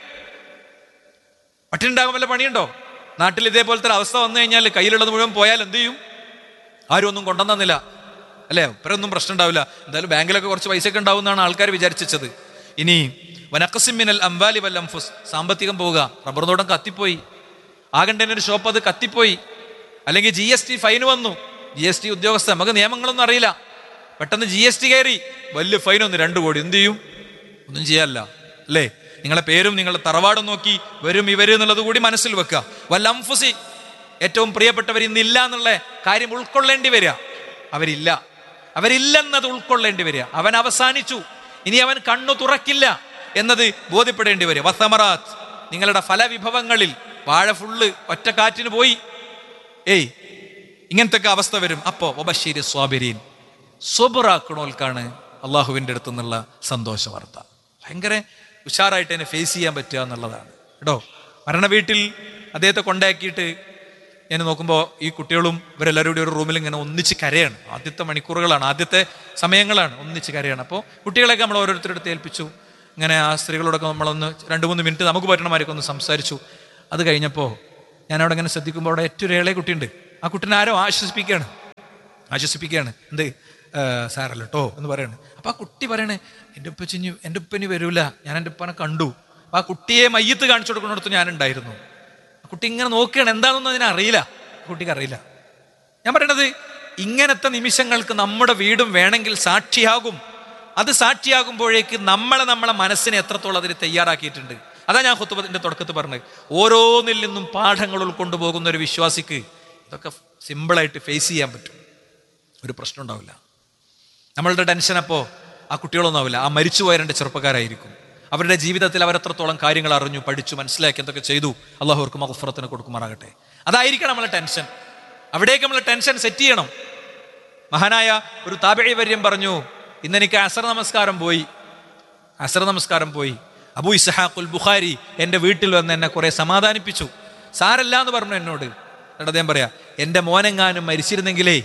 പട്ടിണി ഉണ്ടാകാൻ വല്ല പണിയുണ്ടോ? നാട്ടിൽ ഇതേപോലത്തെ ഒരു അവസ്ഥ വന്നു കഴിഞ്ഞാൽ കയ്യിലുള്ളത് മുഴുവൻ പോയാൽ എന്ത് ചെയ്യും? ആരും ഒന്നും കൊണ്ടുവന്നില്ല അല്ലേ? ഇവരൊന്നും പ്രശ്നം ഉണ്ടാവില്ല. എന്തായാലും ബാങ്കിലൊക്കെ കുറച്ച് പൈസയൊക്കെ ഉണ്ടാവും എന്നാണ് ആൾക്കാർ വിചാരിച്ചത്. ഇനി വനഖ്സിൻ മിനൽ അംവാലി വൽ അൻഫുസ്, സാമ്പത്തികം പോവുക. റബ്ബർ തോട്ടം കത്തിപ്പോയി, ആകണ്ടേൻ്റെ ഒരു ഷോപ്പ് അത് കത്തിപ്പോയി. അല്ലെങ്കിൽ ജി എസ് ടി ഫൈൻ വന്നു. ജി എസ് ടി ഉദ്യോഗസ്ഥ, നമുക്ക് നിയമങ്ങളൊന്നും അറിയില്ല, പെട്ടെന്ന് ജി എസ് ടി കയറി, വലിയ ഫൈൻ വന്നു, രണ്ട് കോടി. എന്ത് ചെയ്യും? ഒന്നും ചെയ്യാല്ല അല്ലേ? നിങ്ങളെ പേരും നിങ്ങളുടെ തറവാടും നോക്കി വരും ഇവരും എന്നുള്ളത് കൂടി മനസ്സിൽ വെക്കുക. വൽ അൻഫുസി, ഏറ്റവും പ്രിയപ്പെട്ടവർ ഇന്നില്ല എന്നുള്ള കാര്യം ഉൾക്കൊള്ളേണ്ടി വരിക. അവരില്ല, അവരില്ലെന്നത് ഉൾക്കൊള്ളേണ്ടി വരിക. അവൻ അവസാനിച്ചു, ഇനി അവൻ കണ്ണു തുറക്കില്ല എന്നത് ബോധ്യപ്പെടേണ്ടി വരിക. വസമറാത്ത്, നിങ്ങളുടെ ഫലവിഭവങ്ങളിൽ വാഴ ഫുള്ള് ഒറ്റ കാറ്റിന് പോയി. ഏയ് ഇങ്ങനത്തെ അവസ്ഥ വരും. അപ്പോ വബശ്ശിരി സ്വാബിരീൻ, സ്വബറാക്കണോൽക്കാണ് അള്ളാഹുവിൻ്റെ അടുത്തു നിന്നുള്ള സന്തോഷ വാർത്ത. ഭയങ്കര ഉഷാറായിട്ട് തന്നെ ഫേസ് ചെയ്യാൻ പറ്റുക എന്നുള്ളതാണ് കേട്ടോ. മരണ വീട്ടിൽ അദ്ദേഹത്തെ കൊണ്ടാക്കിയിട്ട് ഞാൻ നോക്കുമ്പോൾ ഈ കുട്ടികളും ഇവരെല്ലാവരും കൂടി ഒരു റൂമിൽ ഇങ്ങനെ ഒന്നിച്ച് കരയാണ്. ആദ്യത്തെ മണിക്കൂറുകളാണ്, ആദ്യത്തെ സമയങ്ങളാണ്, ഒന്നിച്ച് കരയാണ്. അപ്പോൾ കുട്ടികളെയൊക്കെ നമ്മൾ ഓരോരുത്തരെടുത്ത് ഏൽപ്പിച്ചു. ഇങ്ങനെ ആ സ്ത്രീകളോടൊക്കെ നമ്മളൊന്ന് രണ്ട് മൂന്ന് മിനിറ്റ് നമുക്ക് പറ്റണമാരൊക്കെ ഒന്ന് സംസാരിച്ചു. അത് കഴിഞ്ഞപ്പോൾ ഞാനവിടെ ഇങ്ങനെ ശ്രദ്ധിക്കുമ്പോൾ അവിടെ ഏറ്റവും ഒരു ഇളയ കുട്ടിയുണ്ട്. ആ കുട്ടീനെ ആരോ ആശ്വസിപ്പിക്കുകയാണ് ആശ്വസിപ്പിക്കുകയാണ് എന്ത് സാറല്ല കേട്ടോ എന്ന് പറയാണ്. അപ്പം ആ കുട്ടി പറയണേ, എൻ്റെ ഉപ്പ ചിഞ്ഞു, എൻ്റെ ഉപ്പനി വരൂല, ഞാൻ എൻ്റെ ഉപ്പനെ കണ്ടു. അപ്പം ആ കുട്ടിയെ മയ്യത്ത് കാണിച്ചു കൊടുക്കുന്നിടത്ത് ഞാനുണ്ടായിരുന്നു. കുട്ടി ഇങ്ങനെ നോക്കുകയാണ്, എന്താണെന്നൊന്നും അതിനറിയില്ല, കുട്ടിക്ക് അറിയില്ല. ഞാൻ പറയണത് ഇങ്ങനത്തെ നിമിഷങ്ങൾക്ക് നമ്മുടെ വീടും വേണമെങ്കിൽ സാക്ഷിയാകും. അത് സാക്ഷിയാകുമ്പോഴേക്ക് നമ്മളെ നമ്മളെ മനസ്സിനെ എത്രത്തോളം അതിന് തയ്യാറാക്കിയിട്ടുണ്ട്. അതാ ഞാൻ ഖുത്ബത്തിന്റെ തുടക്കത്തിൽ പറഞ്ഞത്. ഓരോന്നിൽ നിന്നും പാഠങ്ങൾ ഉൾക്കൊണ്ടുപോകുന്ന ഒരു വിശ്വാസിക്ക് ഇതൊക്കെ സിമ്പിളായിട്ട് ഫേസ് ചെയ്യാൻ പറ്റും, ഒരു പ്രശ്നം ഉണ്ടാവില്ല. നമ്മളുടെ ടെൻഷൻ അപ്പോൾ ആ കുട്ടികളൊന്നും ആവില്ല, ആ മരിച്ചുപോയ രണ്ട് ചെറുപ്പക്കാരായിരിക്കും. അവരുടെ ജീവിതത്തിൽ അവരെത്രത്തോളം കാര്യങ്ങൾ അറിഞ്ഞു, പഠിച്ചു, മനസ്സിലാക്കി, എന്തൊക്കെ ചെയ്തു. അള്ളാഹു അവർക്ക് മഗ്ഫിറത്തിനെ കൊടുക്കുമാറാകട്ടെ. അതായിരിക്കണം നമ്മളെ ടെൻഷൻ. അവിടേക്ക് നമ്മൾ ടെൻഷൻ സെറ്റ് ചെയ്യണം. മഹാനായ ഒരു താബിഈ വര്യൻ പറഞ്ഞു, ഇന്നെനിക്ക് അസർ നമസ്കാരം പോയി അസർ നമസ്കാരം പോയി അബൂ ഇസ്ഹാഖുൽ ബുഖാരി എൻ്റെ വീട്ടിൽ വന്ന് എന്നെ കുറെ സമാധാനിപ്പിച്ചു. സാരല്ല എന്ന് പറഞ്ഞു എന്നോട്. എന്നിട്ട് അദ്ദേഹം പറയാ, എൻ്റെ മോനെങ്ങാനും മരിച്ചിരുന്നെങ്കിലേ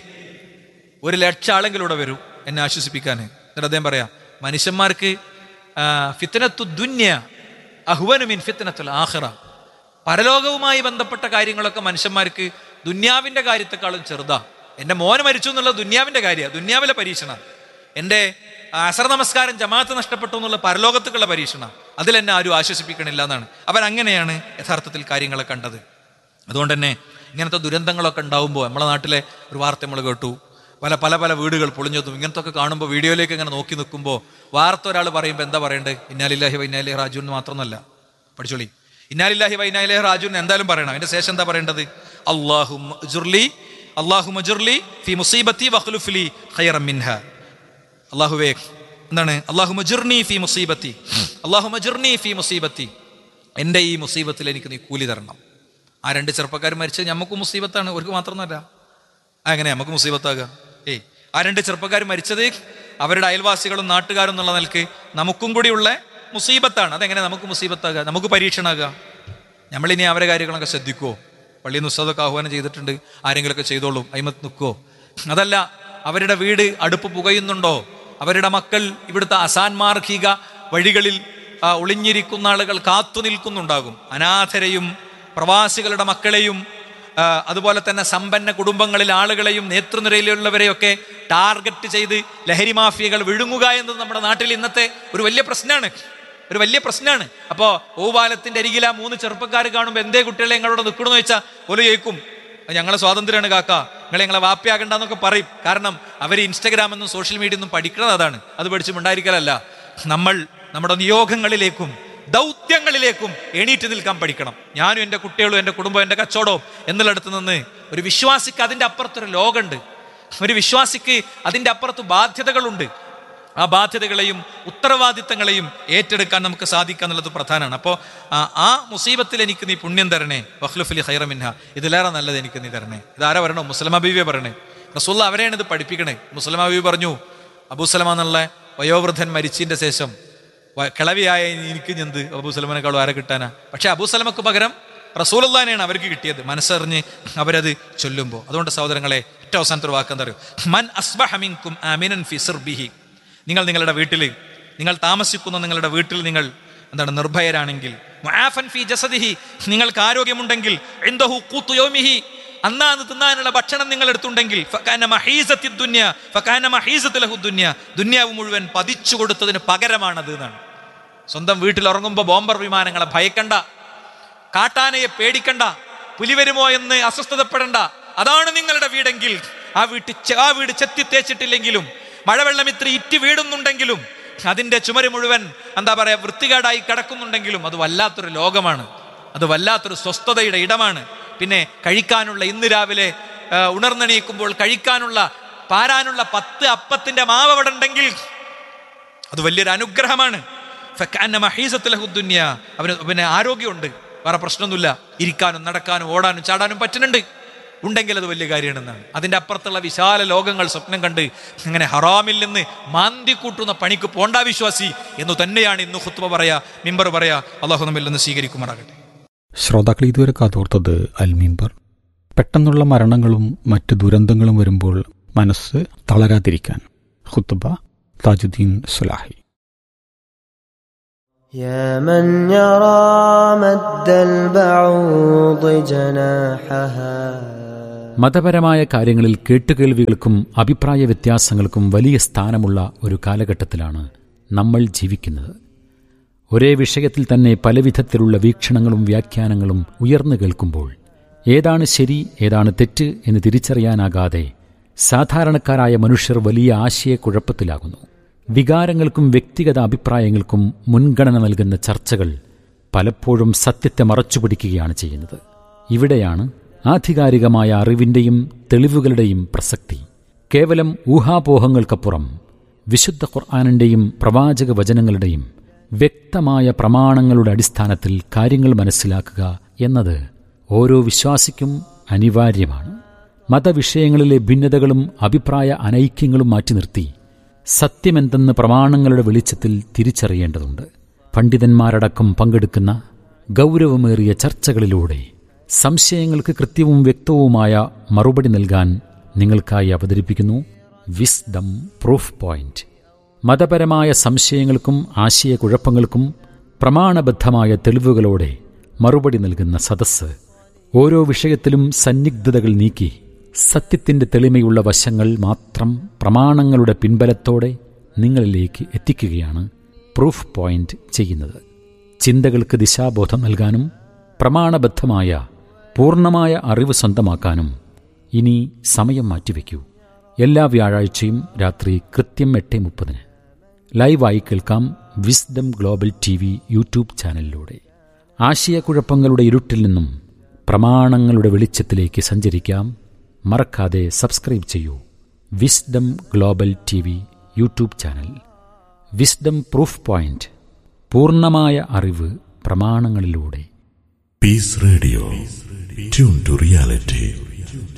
ഒരു ലക്ഷം ആളെങ്കിലും ഇവിടെ വരും എന്നെ ആശ്വസിപ്പിക്കാൻ. എന്നിട്ട് അദ്ദേഹം പറയാ, മനുഷ്യന്മാർക്ക് ഫിത്നത്തു ദുന്യ അഹ്വനു മിൻ ഫിത്നത്തുൽ ആഖിറ, പരലോകവുമായി ബന്ധപ്പെട്ട കാര്യങ്ങളൊക്കെ മനുഷ്യന്മാർക്ക് ദുന്യാവിൻ്റെ കാര്യത്തെക്കാളും ചെറുതാ. എൻ്റെ മോന് മരിച്ചു എന്നുള്ള ദുന്യാവിൻ്റെ കാര്യമാണ്, ദുന്യാവിലെ പരീക്ഷണ. എൻ്റെ അസർ നമസ്കാരം ജമാഅത്ത് നഷ്ടപ്പെട്ടു എന്നുള്ള പരലോകത്തേക്കുള്ള പരീക്ഷണ. അതിലെന്നെ ആരും ആശ്വസിപ്പിക്കണില്ല എന്നാണ് അവൻ. അങ്ങനെയാണ് യഥാർത്ഥത്തിൽ കാര്യങ്ങളെ കണ്ടത്. അതുകൊണ്ട് തന്നെ ഇങ്ങനത്തെ ദുരന്തങ്ങളൊക്കെ ഉണ്ടാവുമ്പോൾ, നമ്മളെ നാട്ടിലെ ഒരു വാർത്ത നമ്മൾ കേട്ടു, പല പല പല വീടുകൾ പൊളിഞ്ഞതും ഇങ്ങനത്തെ ഒക്കെ കാണുമ്പോൾ വീഡിയോയിലേക്ക് ഇങ്ങനെ നോക്കി നിൽക്കുമ്പോൾ വാർത്ത ഒരാൾ പറയുമ്പോൾ എന്താ പറയേണ്ടത്? ഇന്നാലില്ലാഹി വ ഇന്നാ ഇലൈഹി റാജിഊൻ മാത്രമൊന്നുമല്ല, പഠിച്ചോളി. ഇന്നാലില്ലാഹി വ ഇന്നാ ഇലൈഹി റാജിഊൻ എന്തായാലും പറയണം. അതിന്റെ ശേഷം എന്താ പറയേണ്ടത്? അല്ലാഹുമ്മ അജ്റുലി അല്ലാഹുമ്മ അജ്റുലി ഫീ മുസീബത്തി വഖ്ലുഫ് ലി ഖൈറൻ മിൻഹാ. അല്ലാഹുവേ എന്താണ്? അല്ലാഹുമ്മ അജ്റുനി ഫീ മുസീബത്തി അല്ലാഹുമ്മ അജ്റുനി ഫീ മുസീബത്തി, എൻ്റെ ഈ മുസീബത്തിൽ എനിക്ക് നീ കൂലി തരണം. ആ രണ്ട് ചെറുപ്പക്കാർ മരിച്ചത് നമുക്ക് മുസീബത്താണ്, അവർക്ക് മാത്രമൊന്നുമല്ല. അങ്ങനെ നമുക്ക് മുസീബത്താകുക? ഏയ്, ആ രണ്ട് ചെറുപ്പക്കാർ മരിച്ചത് അവരുടെ അയൽവാസികളും നാട്ടുകാരും എന്നുള്ള നിലക്ക് നമുക്കും കൂടിയുള്ള മുസീബത്താണ്. അതെങ്ങനെ നമുക്ക് മുസീബത്താകുക? നമുക്ക് പരീക്ഷണമാകുക? നമ്മളിനി അവരെ കാര്യങ്ങളൊക്കെ ശ്രദ്ധിക്കുമോ? പള്ളിയിൽ നിന്ന് ഉസ്താദൊക്കെ ആഹ്വാനം ചെയ്തിട്ടുണ്ട്, ആരെങ്കിലുമൊക്കെ ചെയ്തോളും, അയിമത്ത് നിൽക്കുമോ? അതല്ല, അവരുടെ വീട് അടുപ്പ് പുകയുന്നുണ്ടോ? അവരുടെ മക്കൾ ഇവിടുത്തെ അസാൻമാർഹിക വഴികളിൽ ഒളിഞ്ഞിരിക്കുന്ന ആളുകൾ കാത്തു നിൽക്കുന്നുണ്ടാകും. അനാഥരെയും പ്രവാസികളുടെ മക്കളെയും അതുപോലെ തന്നെ സമ്പന്ന കുടുംബങ്ങളിലെ ആളുകളെയും നേതൃനിരയിലുള്ളവരെയൊക്കെ ടാർഗറ്റ് ചെയ്ത് ലഹരി മാഫിയകൾ വിഴുങ്ങുക എന്നത് നമ്മുടെ നാട്ടിൽ ഇന്നത്തെ ഒരു വലിയ പ്രശ്നമാണ്, ഒരു വലിയ പ്രശ്നമാണ്. അപ്പോൾ ഓവാലത്തിന്റെ അരികിൽ ആ മൂന്ന് ചെറുപ്പക്കാർ കാണുമ്പോൾ എന്തേ കുട്ടികളെ ഞങ്ങളോട് നിൽക്കണമെന്ന് വെച്ചാൽ ഒരു കേൾക്കും, ഞങ്ങളെ സ്വാതന്ത്ര്യമാണ് കാക്ക, നിങ്ങൾ ഞങ്ങളെ വാപ്പിയാകണ്ടെന്നൊക്കെ പറയും. കാരണം അവർ ഇൻസ്റ്റഗ്രാം എന്നും സോഷ്യൽ മീഡിയ ഒന്നും പഠിക്കുന്നത് അതാണ്. അത് പഠിച്ചുണ്ടായിരിക്കലല്ല. നമ്മൾ നമ്മുടെ നിയോഗങ്ങളിലേക്കും ദൗത്യങ്ങളിലേക്കും എണീറ്റ് നിൽക്കാൻ പഠിക്കണം. ഞാനും എൻ്റെ കുട്ടികളും എൻ്റെ കുടുംബം എൻ്റെ കച്ചവടവും എന്നുള്ളിടത്ത് നിന്ന് ഒരു വിശ്വാസിക്ക് അതിൻ്റെ അപ്പുറത്തൊരു ലോകമുണ്ട്. ഒരു വിശ്വാസിക്ക് അതിൻ്റെ അപ്പുറത്ത് ബാധ്യതകളുണ്ട്. ആ ബാധ്യതകളെയും ഉത്തരവാദിത്തങ്ങളെയും ഏറ്റെടുക്കാൻ നമുക്ക് സാധിക്കുക എന്നുള്ളത് പ്രധാനമാണ്. അപ്പോൾ ആ മുസീബത്തിൽ എനിക്ക് നീ പുണ്യം തരണേ, വഖ്ലുഫ് ലി ഖൈറൻ മിൻഹാ, ഇതിലേറെ നല്ലത് എനിക്ക് നീ തരണേ. ഇതാരാ പറയണോ? മുസ്ലിമ ബീവിയെ പറയണേ. റസൂലുള്ള അവരെയാണ് ഇത് പഠിപ്പിക്കണേ. മുസ്ലിമ ബീവി പറഞ്ഞു, അബൂസലമ എന്നുള്ള വയോവൃദ്ധൻ മരിച്ചതിൻ്റെ ശേഷം കിളവിയായ എനിക്ക് ഞെന്ത് അബൂസലമനേക്കാളും ആരെ കിട്ടാനാ? പക്ഷെ അബൂസലമക്ക് പകരം റസൂലുള്ളാഹിനെയാണ് അവർക്ക് കിട്ടിയത്, മനസ്സറിഞ്ഞ് അവരത് ചൊല്ലുമ്പോൾ. അതുകൊണ്ട് സഹോദരങ്ങളെ, ഏറ്റവും അവസാനത്തെ വാക്ക് എന്താ പറയുക? മൻ അസ്ബഹ മിൻകും ആമിനൻ ഫി സിർബിഹി, നിങ്ങൾ നിങ്ങളുടെ വീട്ടിൽ, നിങ്ങൾ താമസിക്കുന്ന നിങ്ങളുടെ വീട്ടിൽ നിങ്ങൾ എന്താണ് നിർഭയരാണെങ്കിൽ, മുആഫൻ ഫി ജസദിഹി, നിങ്ങൾക്ക് ആരോഗ്യമുണ്ടെങ്കിൽ, ഇൻദഹു ഖൂതു യൗമിഹി, അന്നാന്ന് തിന്നാനുള്ള ഭക്ഷണം നിങ്ങൾ എടുത്തുണ്ടെങ്കിൽ, ഫകാന മഹീസത്തി ദുനിയ ഫകാന മഹീസത്തു ലഹു ദുനിയ, ദുനിയാവ് മുഴുവൻ പതിച്ചു കൊടുത്തതിന് പകരമാണത് എന്നാണ്. സ്വന്തം വീട്ടിൽ ഉറങ്ങുമ്പോൾ ബോംബർ വിമാനങ്ങളെ ഭയക്കണ്ട, കാട്ടാനയെ പേടിക്കണ്ട, പുലി വരുമോ എന്ന് അസ്വസ്ഥതപ്പെടണ്ട. അതാണ് നിങ്ങളുടെ വീടെങ്കിൽ, ആ വീട്ടിൽ ആ വീട് ചെത്തി തേച്ചിട്ടില്ലെങ്കിലും മഴവെള്ളം ഇത്ര ഇറ്റി വീടുന്നുണ്ടെങ്കിലും അതിൻ്റെ ചുമര് മുഴുവൻ എന്താ പറയാ വൃത്തികേടായി കിടക്കുന്നുണ്ടെങ്കിലും അത് വല്ലാത്തൊരു ലോകമാണ്, അത് വല്ലാത്തൊരു സ്വസ്ഥതയുടെ ഇടമാണ്. പിന്നെ കഴിക്കാനുള്ള, ഇന്ന് രാവിലെ ഉണർന്നെണീക്കുമ്പോൾ കഴിക്കാനുള്ള പാരാനുള്ള പത്ത് അപ്പത്തിന്റെ മാവ് അവിടെ ഉണ്ടെങ്കിൽ അത് വലിയൊരു അനുഗ്രഹമാണ്. അവന് പിന്നെ ആരോഗ്യമുണ്ട്, വേറെ പ്രശ്നമൊന്നുമില്ല, ഇരിക്കാനും നടക്കാനും ഓടാനും ചാടാനും പറ്റുന്നുണ്ട് ഉണ്ടെങ്കിൽ അത് വലിയ കാര്യമാണെന്നാണ്. അതിൻ്റെ അപ്പുറത്തുള്ള വിശാല ലോകങ്ങൾ സ്വപ്നം കണ്ട് അങ്ങനെ ഹറാമിൽ നിന്ന് മാന്തി കൂട്ടുന്ന പണിക്ക് പോണ്ട വിശ്വാസി എന്ന് തന്നെയാണ് ഇന്ന് ഖുത്ബ പറയാ, മിമ്പർ പറയാ. അള്ളാഹു നമ്മിൽ നിന്ന് സ്വീകരിക്കുമാറാകട്ടെ. ശ്രോതാക്കൾ ഇതുവരെ കാതോർത്തത് അൽ മിമ്പർ. പെട്ടെന്നുള്ള മരണങ്ങളും മറ്റ് ദുരന്തങ്ങളും വരുമ്പോൾ മനസ്സ് തളരാതിരിക്കാൻ, ഖുത്ബ താജുദ്ദീൻ സ്വലാഹി. يا من يرى مد البعوض جناحها. മതപരമായ കാര്യങ്ങളിൽ കേട്ടുകേൾവികൾക്കും അഭിപ്രായ വ്യത്യാസങ്ങൾക്കും വലിയ സ്ഥാനമുള്ള ഒരു കാലഘട്ടത്തിലാണ് നമ്മൾ ജീവിക്കുന്നത്. ഒരേ വിഷയത്തിൽ തന്നെ പലവിധത്തിലുള്ള വീക്ഷണങ്ങളും വ്യാഖ്യാനങ്ങളും ഉയർന്നു കേൾക്കുമ്പോൾ ഏതാണ് ശരി ഏതാണ് തെറ്റ് എന്ന് തിരിച്ചറിയാനാകാതെ സാധാരണക്കാരായ മനുഷ്യർ വലിയ ആശയക്കുഴപ്പത്തിലാകുന്നു. വികാരങ്ങൾക്കും വ്യക്തിഗത അഭിപ്രായങ്ങൾക്കും മുൻഗണന നൽകുന്ന ചർച്ചകൾ പലപ്പോഴും സത്യത്തെ മറച്ചുപിടിക്കുകയാണ് ചെയ്യുന്നത്. ഇവിടെയാണ് ആധികാരികമായ അറിവിൻ്റെയും തെളിവുകളുടെയും പ്രസക്തി. കേവലം ഊഹാപോഹങ്ങൾക്കപ്പുറം വിശുദ്ധ ഖുർആനിൻ്റെയും പ്രവാചക വചനങ്ങളുടെയും വ്യക്തമായ പ്രമാണങ്ങളുടെ അടിസ്ഥാനത്തിൽ കാര്യങ്ങൾ മനസ്സിലാക്കുക എന്നത് ഓരോ വിശ്വാസിക്കും അനിവാര്യമാണ്. മതവിഷയങ്ങളിലെ ഭിന്നതകളും അഭിപ്രായ അനൈക്യങ്ങളും മാറ്റി നിർത്തി സത്യമെന്തെന്ന് പ്രമാണങ്ങളുടെ വെളിച്ചത്തിൽ തിരിച്ചറിയേണ്ടതുണ്ട്. പണ്ഡിതന്മാരടക്കം പങ്കെടുക്കുന്ന ഗൗരവമേറിയ ചർച്ചകളിലൂടെ സംശയങ്ങൾക്ക് കൃത്യവും വ്യക്തവുമായ മറുപടി നൽകാൻ നിങ്ങൾക്കായി അവതരിപ്പിക്കുന്നു വിസ്ഡം പ്രൂഫ് പോയിന്റ്. മതപരമായ സംശയങ്ങൾക്കും ആശയക്കുഴപ്പങ്ങൾക്കും പ്രമാണബദ്ധമായ തെളിവുകളോടെ മറുപടി നൽകുന്ന സദസ്സ്. ഓരോ വിഷയത്തിലും സന്നിഗ്ധതകൾ നീക്കി സത്യത്തിന്റെ തെളിമയുള്ള വശങ്ങൾ മാത്രം പ്രമാണങ്ങളുടെ പിൻബലത്തോടെ നിങ്ങളിലേക്ക് എത്തിക്കുകയാണ് പ്രൂഫ് പോയിന്റ് ചെയ്യുന്നത്. ചിന്തകൾക്ക് ദിശാബോധം നൽകാനും പ്രമാണബദ്ധമായ പൂർണ്ണമായ അറിവ് സ്വന്തമാക്കാനും ഇനി സമയം മാറ്റിവെക്കൂ. എല്ലാ വ്യാഴാഴ്ചയും രാത്രി കൃത്യം എട്ട് മുപ്പതിന് ലൈവായി കേൾക്കാം wisdom global T V YouTube ചാനലിലൂടെ. ആശയക്കുഴപ്പങ്ങളുടെ ഇരുട്ടിൽ നിന്നും പ്രമാണങ്ങളുടെ വെളിച്ചത്തിലേക്ക് സഞ്ചരിക്കാം. മറക്കാതെ സബ്സ്ക്രൈബ് ചെയ്യൂ wisdom global T V YouTube channel. Wisdom proof point, പൂർണ്ണമായ അറിവ് പ്രമാണങ്ങളിലൂടെ. Piece radio, tune to reality.